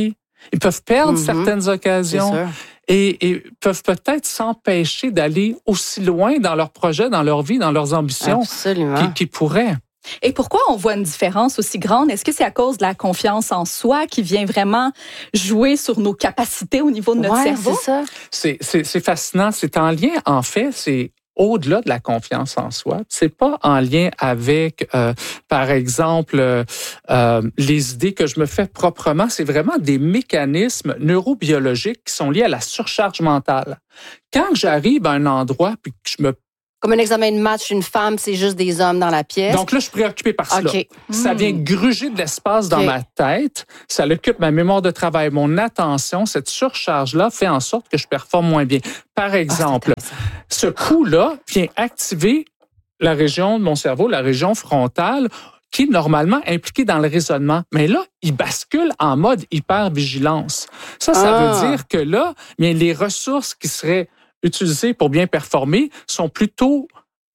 Speaker 3: Ils peuvent perdre certaines occasions et peuvent peut-être s'empêcher d'aller aussi loin dans leurs projets, dans leur vie, dans leurs ambitions qu'ils pourraient.
Speaker 4: Et pourquoi on voit une différence aussi grande? Est-ce que c'est à cause de la confiance en soi qui vient vraiment jouer sur nos capacités au niveau de notre cerveau?
Speaker 3: C'est ça. C'est fascinant. C'est en lien, en fait, c'est au-delà de la confiance en soi. C'est pas en lien avec, par exemple, les idées que je me fais proprement. C'est vraiment des mécanismes neurobiologiques qui sont liés à la surcharge mentale. Quand j'arrive à un endroit puis que je me
Speaker 1: comme un examen de match, une femme, c'est juste des hommes dans la pièce.
Speaker 3: Donc là, je suis préoccupé par cela. Ça vient gruger de l'espace dans ma tête. Ça occupe ma mémoire de travail, mon attention. Cette surcharge-là fait en sorte que je performe moins bien. Par exemple, ce coup-là vient activer la région de mon cerveau, la région frontale, qui est normalement impliquée dans le raisonnement. Mais là, il bascule en mode hypervigilance. Ça veut dire que là, bien, les ressources qui seraient utilisés pour bien performer sont plutôt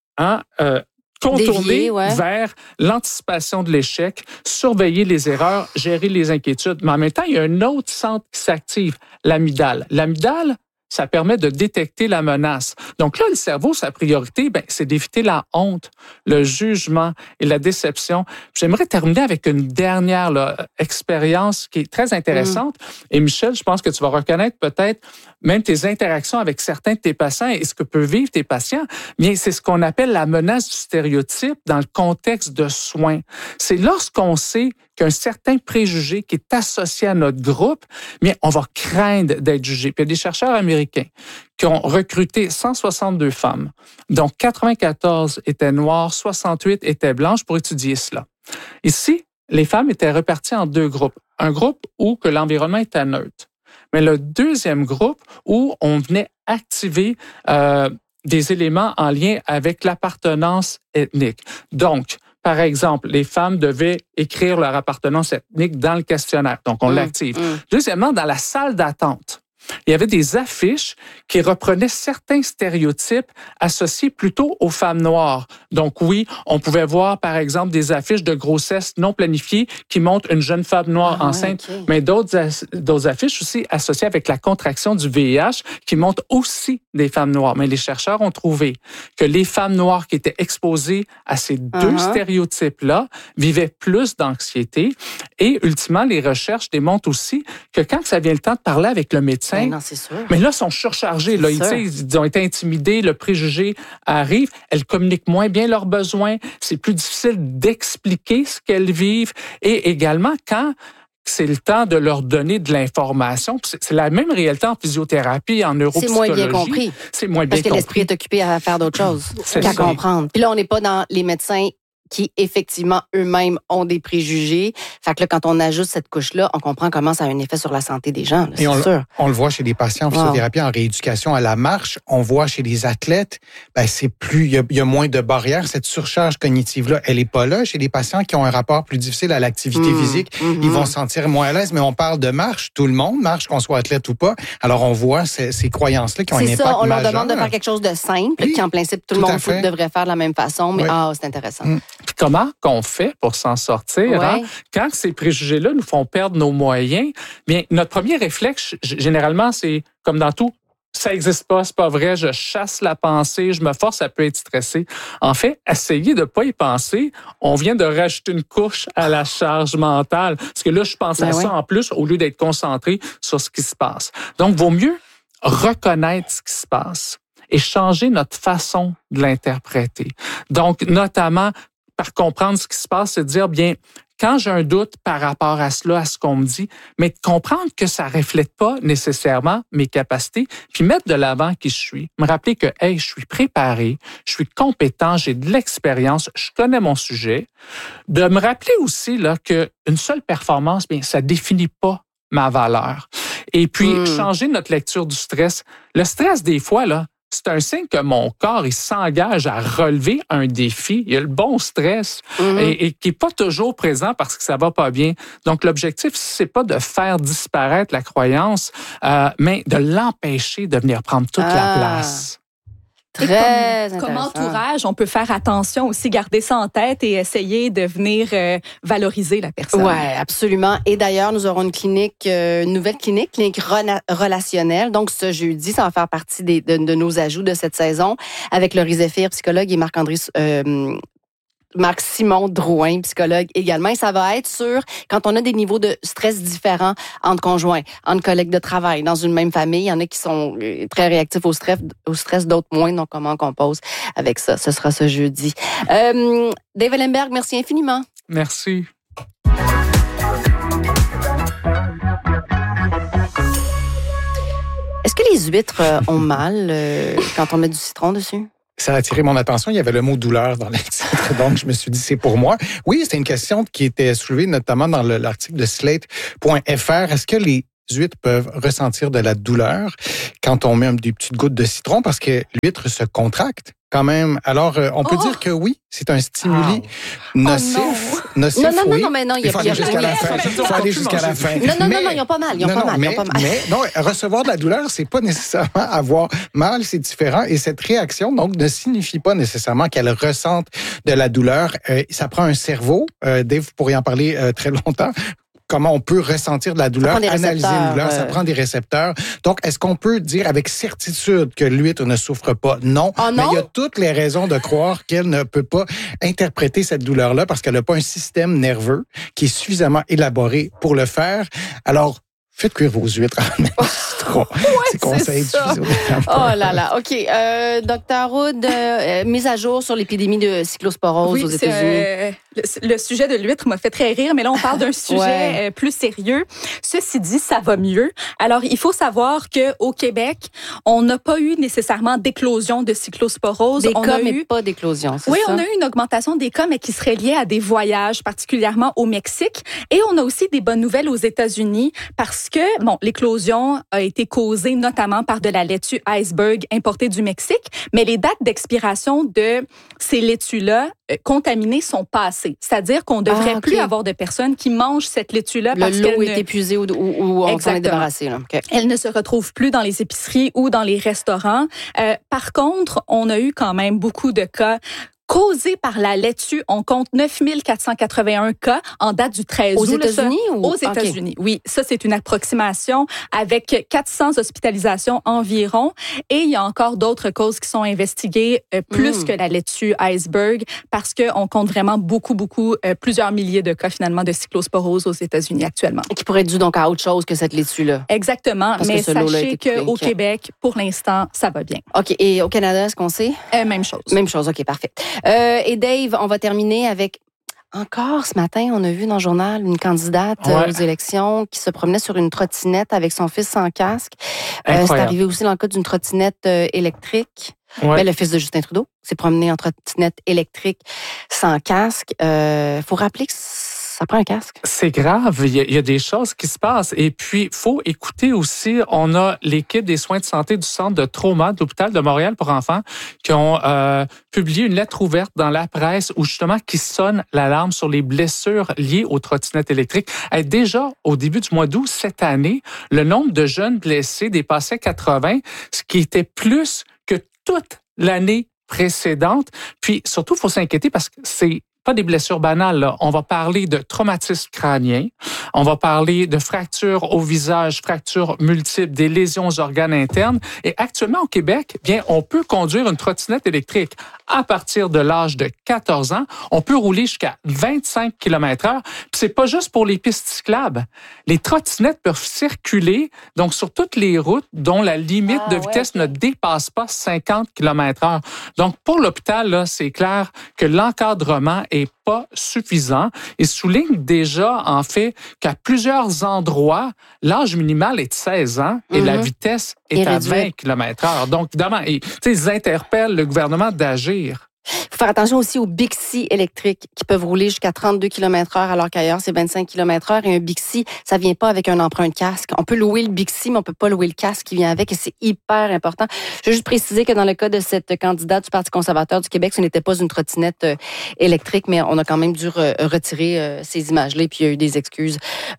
Speaker 3: contournés vers l'anticipation de l'échec, surveiller les erreurs, gérer les inquiétudes. Mais en même temps, il y a un autre centre qui s'active, l'amygdale. L'amygdale, ça permet de détecter la menace. Donc là, le cerveau, sa priorité, c'est d'éviter la honte, le jugement et la déception. J'aimerais terminer avec une dernière expérience qui est très intéressante. Et Michel, je pense que tu vas reconnaître peut-être même tes interactions avec certains de tes patients et ce que peuvent vivre tes patients. Bien, c'est ce qu'on appelle la menace du stéréotype dans le contexte de soins. C'est lorsqu'on sait qu'un certain préjugé qui est associé à notre groupe, bien, on va craindre d'être jugé. Puis il y a des chercheurs américains qui ont recruté 162 femmes, dont 94 étaient noires, 68 étaient blanches pour étudier cela. Ici, les femmes étaient reparties en deux groupes. Un groupe où que l'environnement était neutre. Mais le deuxième groupe où on venait activer des éléments en lien avec l'appartenance ethnique. Donc, par exemple, les femmes devaient écrire leur appartenance ethnique dans le questionnaire. Donc, on l'active. Deuxièmement, dans la salle d'attente, il y avait des affiches qui reprenaient certains stéréotypes associés plutôt aux femmes noires. Donc oui, on pouvait voir par exemple des affiches de grossesse non planifiée qui montrent une jeune femme noire enceinte, mais d'autres affiches aussi associées avec la contraction du VIH qui montrent aussi des femmes noires. Mais les chercheurs ont trouvé que les femmes noires qui étaient exposées à ces deux stéréotypes-là vivaient plus d'anxiété et ultimement, les recherches démontrent aussi que quand ça vient le temps de parler avec le médecin,
Speaker 1: non, c'est sûr.
Speaker 3: Mais là, ils sont surchargés. Là, ils ont été intimidés, le préjugé arrive. Elles communiquent moins bien leurs besoins. C'est plus difficile d'expliquer ce qu'elles vivent. Et également, quand c'est le temps de leur donner de l'information, c'est la même réalité en physiothérapie, en neuropsychologie.
Speaker 1: C'est moins bien compris.
Speaker 3: C'est moins bien compris.
Speaker 1: Parce que l'esprit est occupé à faire d'autres choses qu'à comprendre. Puis là, on n'est pas dans les médecins qui, effectivement, eux-mêmes ont des préjugés. Fait que là, quand on ajoute cette couche-là, on comprend comment ça a un effet sur la santé des gens. Là,
Speaker 2: et on le voit chez des patients en physiothérapie, en rééducation à la marche. On voit chez les athlètes, c'est plus, il y a moins de barrières. Cette surcharge cognitive-là, elle est pas là. Chez des patients qui ont un rapport plus difficile à l'activité physique, ils vont se sentir moins à l'aise. Mais on parle de marche. Tout le monde marche, qu'on soit athlète ou pas. Alors, on voit ces croyances-là qui ont un impact majeur.
Speaker 1: C'est ça, on leur demande de faire quelque chose de simple, qui en principe, tout le monde devrait faire de la même façon. Mais c'est intéressant.
Speaker 3: Puis comment qu'on fait pour s'en sortir? Quand ces préjugés-là nous font perdre nos moyens, bien, notre premier réflexe, généralement, c'est comme dans tout, ça n'existe pas, c'est pas vrai, je chasse la pensée, je me force à peu être stressé. En fait, essayer de pas y penser, on vient de rajouter une couche à la charge mentale. Parce que là, je pense à ça en plus, au lieu d'être concentré sur ce qui se passe. Donc, vaut mieux reconnaître ce qui se passe et changer notre façon de l'interpréter. Donc, notamment, par comprendre ce qui se passe, c'est de dire, bien, quand j'ai un doute par rapport à cela, à ce qu'on me dit, mais de comprendre que ça reflète pas nécessairement mes capacités, puis mettre de l'avant qui je suis. Me rappeler que, je suis préparé, je suis compétent, j'ai de l'expérience, je connais mon sujet. De me rappeler aussi là que une seule performance, bien, ça définit pas ma valeur. Et puis, changer notre lecture du stress. Le stress, des fois, là, c'est un signe que mon corps, il s'engage à relever un défi. Il y a le bon stress et qui est pas toujours présent parce que ça va pas bien. Donc, l'objectif, c'est pas de faire disparaître la croyance, mais de l'empêcher de venir prendre toute la place.
Speaker 4: Comme entourage, on peut faire attention aussi, garder ça en tête et essayer de venir valoriser la personne.
Speaker 1: Oui, absolument. Et d'ailleurs, nous aurons une nouvelle clinique relationnelle. Donc, ce jeudi, ça va faire partie de nos ajouts de cette saison avec Laurie Zéphir, psychologue, et Marc-Simon Drouin, psychologue également. Et ça va être sur quand on a des niveaux de stress différents entre conjoints, entre collègues de travail, dans une même famille. Il y en a qui sont très réactifs au stress, d'autres moins. Donc, comment on compose avec ça? Ce sera ce jeudi. Dave Ellenberg, merci infiniment.
Speaker 3: Merci.
Speaker 1: Est-ce que les huîtres ont mal quand on met du citron dessus?
Speaker 2: Ça a attiré mon attention. Il y avait le mot douleur dans le titre, donc je me suis dit, c'est pour moi. Oui, c'était une question qui était soulevée notamment dans l'article de Slate.fr. Est-ce que les huîtres peuvent ressentir de la douleur quand on met des petites gouttes de citron? Parce que l'huître se contracte quand même. Alors, on peut dire que oui, c'est un stimuli nocif.
Speaker 1: Non,
Speaker 2: oui.
Speaker 1: mais non, il
Speaker 2: faut aller jusqu'à la fin. Il faut aller jusqu'à la fin.
Speaker 1: Non, ils n'ont pas mal.
Speaker 2: Mais recevoir de la douleur, c'est pas nécessairement avoir mal, c'est différent. Et cette réaction, donc, ne signifie pas nécessairement qu'elle ressente de la douleur. Ça prend un cerveau. Dave, vous pourriez en parler très longtemps. Comment on peut ressentir de la douleur, analyser une douleur, ça prend des récepteurs. Donc, est-ce qu'on peut dire avec certitude que l'huître ne souffre pas? Non.
Speaker 1: Oh non?
Speaker 2: Mais il y a toutes les raisons de croire qu'elle ne peut pas interpréter cette douleur-là parce qu'elle n'a pas un système nerveux qui est suffisamment élaboré pour le faire. Alors, faites cuire vos huîtres en même citron. C'est conseil diffusé.
Speaker 1: Oh là là. OK. Dr. Hood, mise à jour sur l'épidémie de cyclosporose aux États-Unis.
Speaker 4: Le sujet de l'huître m'a fait très rire, mais là, on parle d'un sujet plus sérieux. Ceci dit, ça va mieux. Alors, il faut savoir qu'au Québec, on n'a pas eu nécessairement d'éclosion de cyclosporose.
Speaker 1: Mais pas d'éclosion, c'est
Speaker 4: ça? Oui,
Speaker 1: on
Speaker 4: a eu une augmentation des cas, mais qui serait liée à des voyages, particulièrement au Mexique. Et on a aussi des bonnes nouvelles aux États-Unis parce que, l'éclosion a été causée notamment par de la laitue iceberg importée du Mexique, mais les dates d'expiration de ces laitues-là contaminées sont passées. C'est-à-dire qu'on ne devrait plus avoir de personnes qui mangent cette laitue-là parce qu'elle
Speaker 1: est épuisée ou on s'en est débarrassé. Là. Okay.
Speaker 4: Elle ne se retrouve plus dans les épiceries ou dans les restaurants. Par contre, on a eu quand même beaucoup de cas causés par la laitue. On compte 9 481 cas en date du 13 août.
Speaker 1: Aux États-Unis?
Speaker 4: Aux États-Unis, oui. Ça, c'est une approximation avec 400 hospitalisations environ. Et il y a encore d'autres causes qui sont investiguées plus que la laitue iceberg parce qu'on compte vraiment beaucoup, plusieurs milliers de cas finalement de cyclosporose aux États-Unis actuellement.
Speaker 1: Qui pourrait être dû donc à autre chose que cette laitue-là.
Speaker 4: Exactement. Mais sachez qu'au Québec, pour l'instant, ça va bien.
Speaker 1: OK. Et au Canada, est-ce qu'on sait?
Speaker 4: Même chose.
Speaker 1: Même chose. OK, parfait. Et Dave, on va terminer avec... Encore ce matin, on a vu dans le journal une candidate aux élections qui se promenait sur une trottinette avec son fils sans casque. C'est arrivé aussi dans le cas d'une trottinette électrique. Ouais. Le fils de Justin Trudeau s'est promené en trottinette électrique sans casque. Faut rappeler que ça prend un casque.
Speaker 3: C'est grave. Il y a des choses qui se passent. Et puis, faut écouter aussi, on a l'équipe des soins de santé du centre de trauma de l'hôpital de Montréal pour enfants qui ont publié une lettre ouverte dans la presse où justement qui sonne l'alarme sur les blessures liées aux trottinettes électriques. Et déjà, au début du mois d'août cette année, le nombre de jeunes blessés dépassait 80, ce qui était plus que toute l'année précédente. Puis surtout, il faut s'inquiéter parce que c'est pas des blessures banales, là. On va parler de traumatisme crânien, on va parler de fractures au visage, fractures multiples, des lésions aux organes internes. Et actuellement, au Québec, bien, on peut conduire une trottinette électrique à partir de l'âge de 14 ans. On peut rouler jusqu'à 25 km/h. Puis c'est pas juste pour les pistes cyclables. Les trottinettes peuvent circuler, donc sur toutes les routes dont la limite de vitesse ne dépasse pas 50 km/h. Donc, pour l'hôpital, là, c'est clair que l'encadrement est pas suffisant et souligne déjà, en fait, qu'à plusieurs endroits, l'âge minimal est de 16 ans et la vitesse est à 20 km/h. Donc, évidemment, ils interpellent le gouvernement d'agir.
Speaker 1: Il faut faire attention aussi aux Bixi électriques qui peuvent rouler jusqu'à 32 km/h alors qu'ailleurs, c'est 25 km/h. Et un Bixi, ça vient pas avec un emprunt de casque. On peut louer le Bixi, mais on peut pas louer le casque qui vient avec et c'est hyper important. Je veux juste préciser que dans le cas de cette candidate du Parti conservateur du Québec, ce n'était pas une trottinette électrique, mais on a quand même dû retirer ces images-là. Et puis, il y a eu des excuses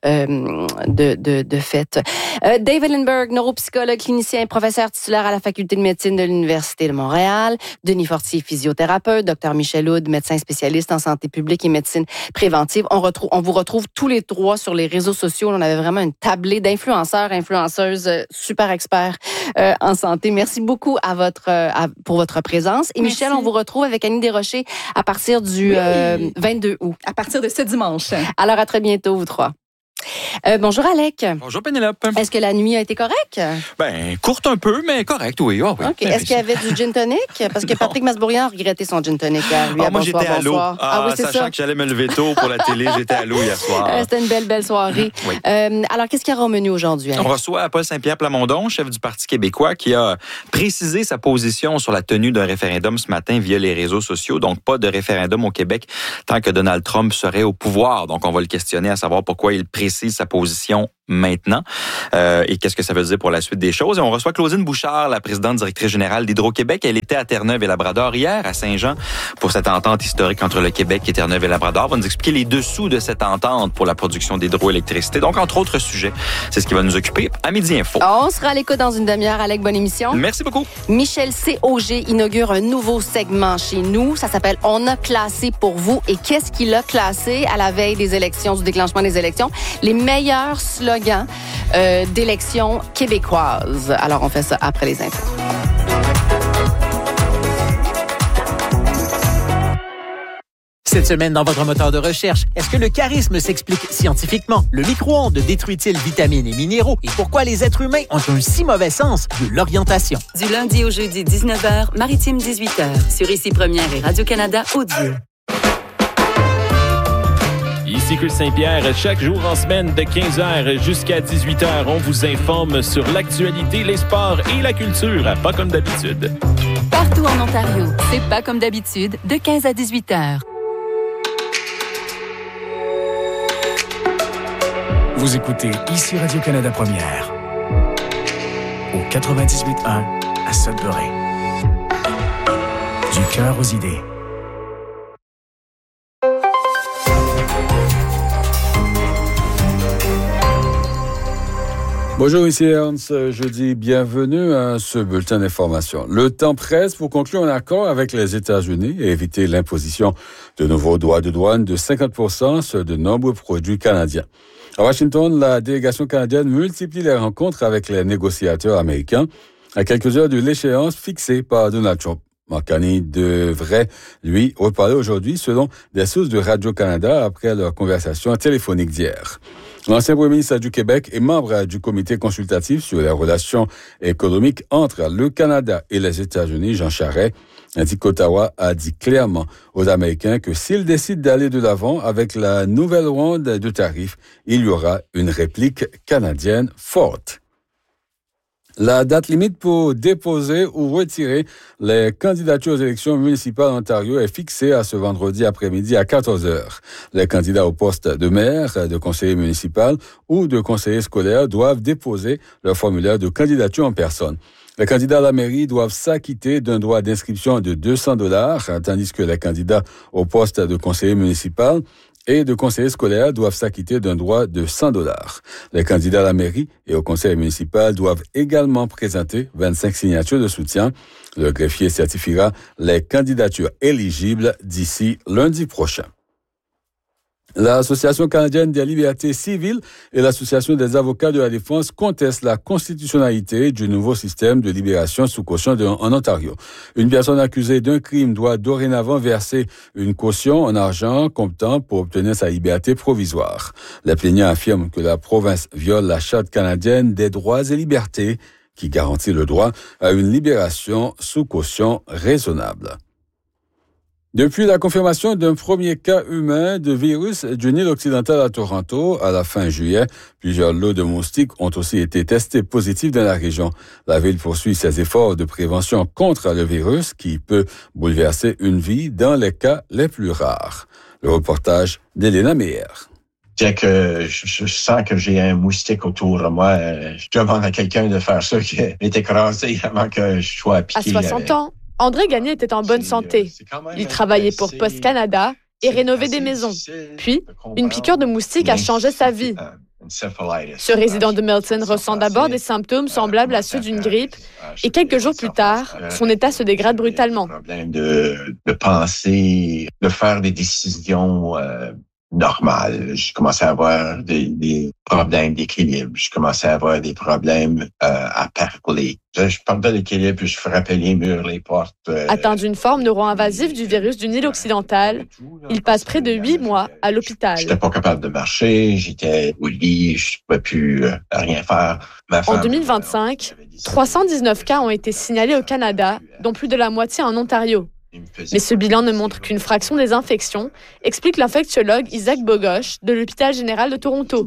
Speaker 1: de fait. Dave Ellenberg, neuropsychologue, clinicien, professeur titulaire à la Faculté de médecine de l'Université de Montréal. Denis Fortier, physiothérapeute. Dr Michel Houd, médecin spécialiste en santé publique et médecine préventive. On vous retrouve tous les trois sur les réseaux sociaux. On avait vraiment une tablée d'influenceurs, influenceuses super experts en santé. Merci beaucoup pour votre présence. Et
Speaker 4: Merci.
Speaker 1: Michel, on vous retrouve avec Annie Desrochers à partir du 22 août.
Speaker 4: À partir de ce dimanche.
Speaker 1: Alors, à très bientôt, vous trois. Bonjour, Alec.
Speaker 7: Bonjour, Pénélope.
Speaker 1: Est-ce que la nuit a été correcte?
Speaker 7: Ben, courte un peu, mais correcte, oui. Oh, oui.
Speaker 1: OK. Est-ce qu'il y avait du gin tonic? Parce que Patrick Masbourian a regretté son gin tonic hier. Lui,
Speaker 7: Moi, j'étais à l'eau.
Speaker 1: Oui, c'est
Speaker 7: sachant
Speaker 1: ça.
Speaker 7: que j'allais me lever tôt pour la télé, j'étais à l'eau hier soir.
Speaker 1: C'était une belle soirée.
Speaker 7: Oui.
Speaker 1: Alors, qu'est-ce qu'il y aura au menu aujourd'hui, Alec?
Speaker 7: On reçoit Paul Saint-Pierre Plamondon, chef du Parti québécois, qui a précisé sa position sur la tenue d'un référendum ce matin via les réseaux sociaux. Donc, pas de référendum au Québec tant que Donald Trump serait au pouvoir. Donc, on va le questionner à savoir pourquoi il précise sa position maintenant et qu'est-ce que ça veut dire pour la suite des choses. Et on reçoit Claudine Bouchard, la présidente directrice générale d'Hydro-Québec. Elle était à Terre-Neuve et Labrador hier, à Saint-Jean, pour cette entente historique entre le Québec et Terre-Neuve et Labrador. Elle va nous expliquer les dessous de cette entente pour la production d'hydroélectricité. Donc, entre autres sujets, c'est ce qui va nous occuper à Midi Info.
Speaker 1: On sera à l'écoute dans une demi-heure. Alec, bonne émission.
Speaker 7: Merci beaucoup.
Speaker 1: Michel COG inaugure un nouveau segment chez nous. Ça s'appelle « On a classé pour vous ». Et qu'est-ce qu'il a classé à la veille des élections, du déclenchement des élections? Les meilleurs slogans d'élections québécoises. Alors, on fait ça après les infos.
Speaker 8: Cette semaine, dans votre moteur de recherche, est-ce que le charisme s'explique scientifiquement? Le micro-ondes détruit-il vitamines et minéraux? Et pourquoi les êtres humains ont un si mauvais sens de l'orientation?
Speaker 9: Du lundi au jeudi, 19h, Maritime 18h, sur Ici Première et Radio-Canada Audio.
Speaker 10: Ici Chris Saint-Pierre. Chaque jour en semaine de 15h jusqu'à 18h, on vous informe sur l'actualité, les sports et la culture. Pas comme d'habitude.
Speaker 9: Partout en Ontario, c'est pas comme d'habitude, de 15 à 18h.
Speaker 11: Vous écoutez Ici Radio-Canada Première, au 98.1 à Sudbury. Du cœur aux idées.
Speaker 12: Bonjour, ici Ernst. Je dis bienvenue à ce bulletin d'information. Le temps presse pour conclure un accord avec les États-Unis et éviter l'imposition de nouveaux droits de douane de 50% sur de nombreux produits canadiens. À Washington, la délégation canadienne multiplie les rencontres avec les négociateurs américains à quelques heures de l'échéance fixée par Donald Trump. Mark Carney devrait, lui, reparler aujourd'hui selon des sources de Radio-Canada après leur conversation téléphonique d'hier. L'ancien premier ministre du Québec est membre du comité consultatif sur les relations économiques entre le Canada et les États-Unis, Jean Charest, indique qu'Ottawa a dit clairement aux Américains que s'ils décident d'aller de l'avant avec la nouvelle ronde de tarifs, il y aura une réplique canadienne forte. La date limite pour déposer ou retirer les candidatures aux élections municipales en Ontario est fixée à ce vendredi après-midi à 14h. Les candidats au poste de maire, de conseiller municipal ou de conseiller scolaire doivent déposer leur formulaire de candidature en personne. Les candidats à la mairie doivent s'acquitter d'un droit d'inscription de $200, tandis que les candidats au poste de conseiller municipal et de conseillers scolaires doivent s'acquitter d'un droit de $100. Les candidats à la mairie et au conseil municipal doivent également présenter 25 signatures de soutien. Le greffier certifiera les candidatures éligibles d'ici lundi prochain. L'Association canadienne des libertés civiles et l'Association des avocats de la défense contestent la constitutionnalité du nouveau système de libération sous caution en Ontario. Une personne accusée d'un crime doit dorénavant verser une caution en argent comptant pour obtenir sa liberté provisoire. Les plaignants affirment que la province viole la Charte canadienne des droits et libertés qui garantit le droit à une libération sous caution raisonnable. Depuis la confirmation d'un premier cas humain de virus du Nil occidental à Toronto à la fin juillet, plusieurs lots de moustiques ont aussi été testés positifs dans la région. La ville poursuit ses efforts de prévention contre le virus qui peut bouleverser une vie dans les cas les plus rares. Le reportage d'Elena Meyer.
Speaker 13: Dès que je sens que j'ai un moustique autour de moi, je demande à quelqu'un de faire ça qui est écrasé avant que je sois piqué.
Speaker 14: À 60 ans, André Gagné était en bonne santé. Il travaillait pour Post Canada et rénovait des maisons. Puis, une piqûre de moustique a changé sa vie. Ce résident de Milton ressent d'abord des symptômes semblables à ceux d'une grippe et quelques jours plus tard, son état se dégrade brutalement.
Speaker 13: De penser, de faire des décisions normales. Je commençais à avoir des problèmes d'équilibre. Je commençais à avoir des problèmes à parler. Je perdais l'équilibre puis je frappais les murs, les portes.
Speaker 14: Atteint d'une forme neuro-invasive du virus du Nil occidental, il passe près de 8 mois à l'hôpital.
Speaker 13: J'étais pas capable de marcher, j'étais au lit, je ne pouvais plus rien faire.
Speaker 14: En 2025, 319 cas ont été signalés au Canada, dont plus de la moitié en Ontario. Mais ce bilan ne montre qu'une fraction des infections, explique l'infectiologue Isaac Bogoche de l'hôpital général de Toronto.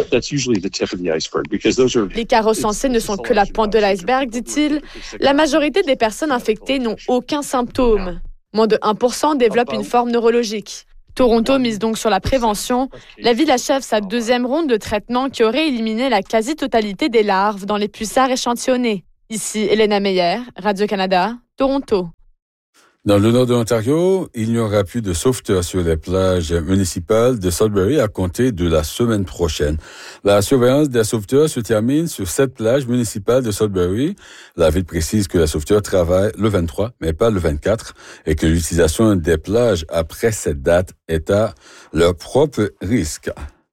Speaker 14: Les cas recensés ne sont que la pointe de l'iceberg, dit-il. La majorité des personnes infectées n'ont aucun symptôme. Moins de 1% développent une forme neurologique. Toronto mise donc sur la prévention. La ville achève sa deuxième ronde de traitement qui aurait éliminé la quasi-totalité des larves dans les pulsars échantillonnés. Ici, Elena Meyer, Radio-Canada, Toronto.
Speaker 12: Dans le nord de l'Ontario, il n'y aura plus de sauveteurs sur les plages municipales de Sudbury à compter de la semaine prochaine. La surveillance des sauveteurs se termine sur 7 plages municipales de Sudbury. La ville précise que les sauveteurs travaillent le 23, mais pas le 24, et que l'utilisation des plages après cette date est à leur propre risque.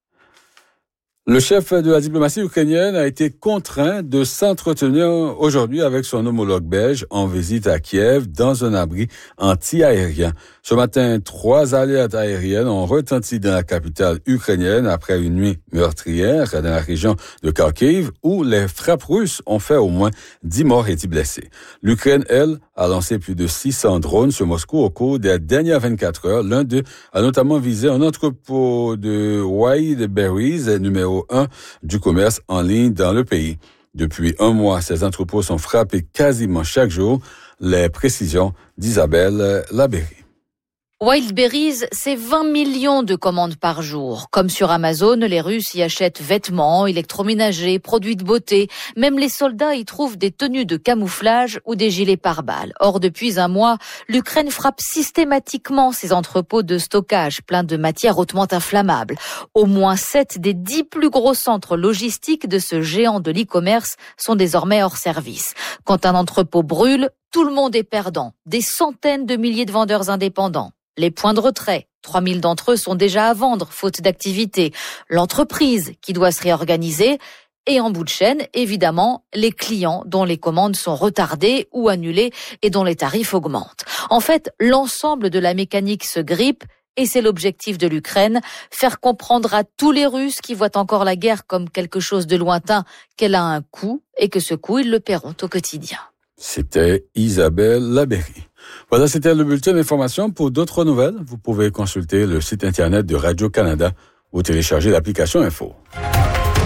Speaker 12: Le chef de la diplomatie ukrainienne a été contraint de s'entretenir aujourd'hui avec son homologue belge en visite à Kiev dans un abri anti-aérien. Ce matin, 3 alertes aériennes ont retenti dans la capitale ukrainienne après une nuit meurtrière dans la région de Kharkiv où les frappes russes ont fait au moins 10 morts et 10 blessés. L'Ukraine, elle, a lancé plus de 600 drones sur Moscou au cours des dernières 24 heures. L'un d'eux a notamment visé un entrepôt de Wildberries, numéro 1 du commerce en ligne dans le pays. Depuis un mois, ces entrepôts sont frappés quasiment chaque jour. Les précisions d'Isabelle Labéry.
Speaker 15: Wildberries, c'est 20 millions de commandes par jour. Comme sur Amazon, les Russes y achètent vêtements, électroménagers, produits de beauté. Même les soldats y trouvent des tenues de camouflage ou des gilets pare-balles. Or, depuis un mois, l'Ukraine frappe systématiquement ces entrepôts de stockage pleins de matières hautement inflammables. Au moins 7 des 10 plus gros centres logistiques de ce géant de l'e-commerce sont désormais hors service. Quand un entrepôt brûle, tout le monde est perdant. Des centaines de milliers de vendeurs indépendants. Les points de retrait, 3000 d'entre eux sont déjà à vendre, faute d'activité. L'entreprise qui doit se réorganiser. Et en bout de chaîne, évidemment, les clients dont les commandes sont retardées ou annulées et dont les tarifs augmentent. En fait, l'ensemble de la mécanique se grippe et c'est l'objectif de l'Ukraine, faire comprendre à tous les Russes qui voient encore la guerre comme quelque chose de lointain qu'elle a un coût et que ce coût, ils le paieront au quotidien.
Speaker 12: C'était Isabelle Labéry. Voilà, c'était le bulletin d'information. Pour d'autres nouvelles, vous pouvez consulter le site Internet de Radio-Canada ou télécharger l'application Info.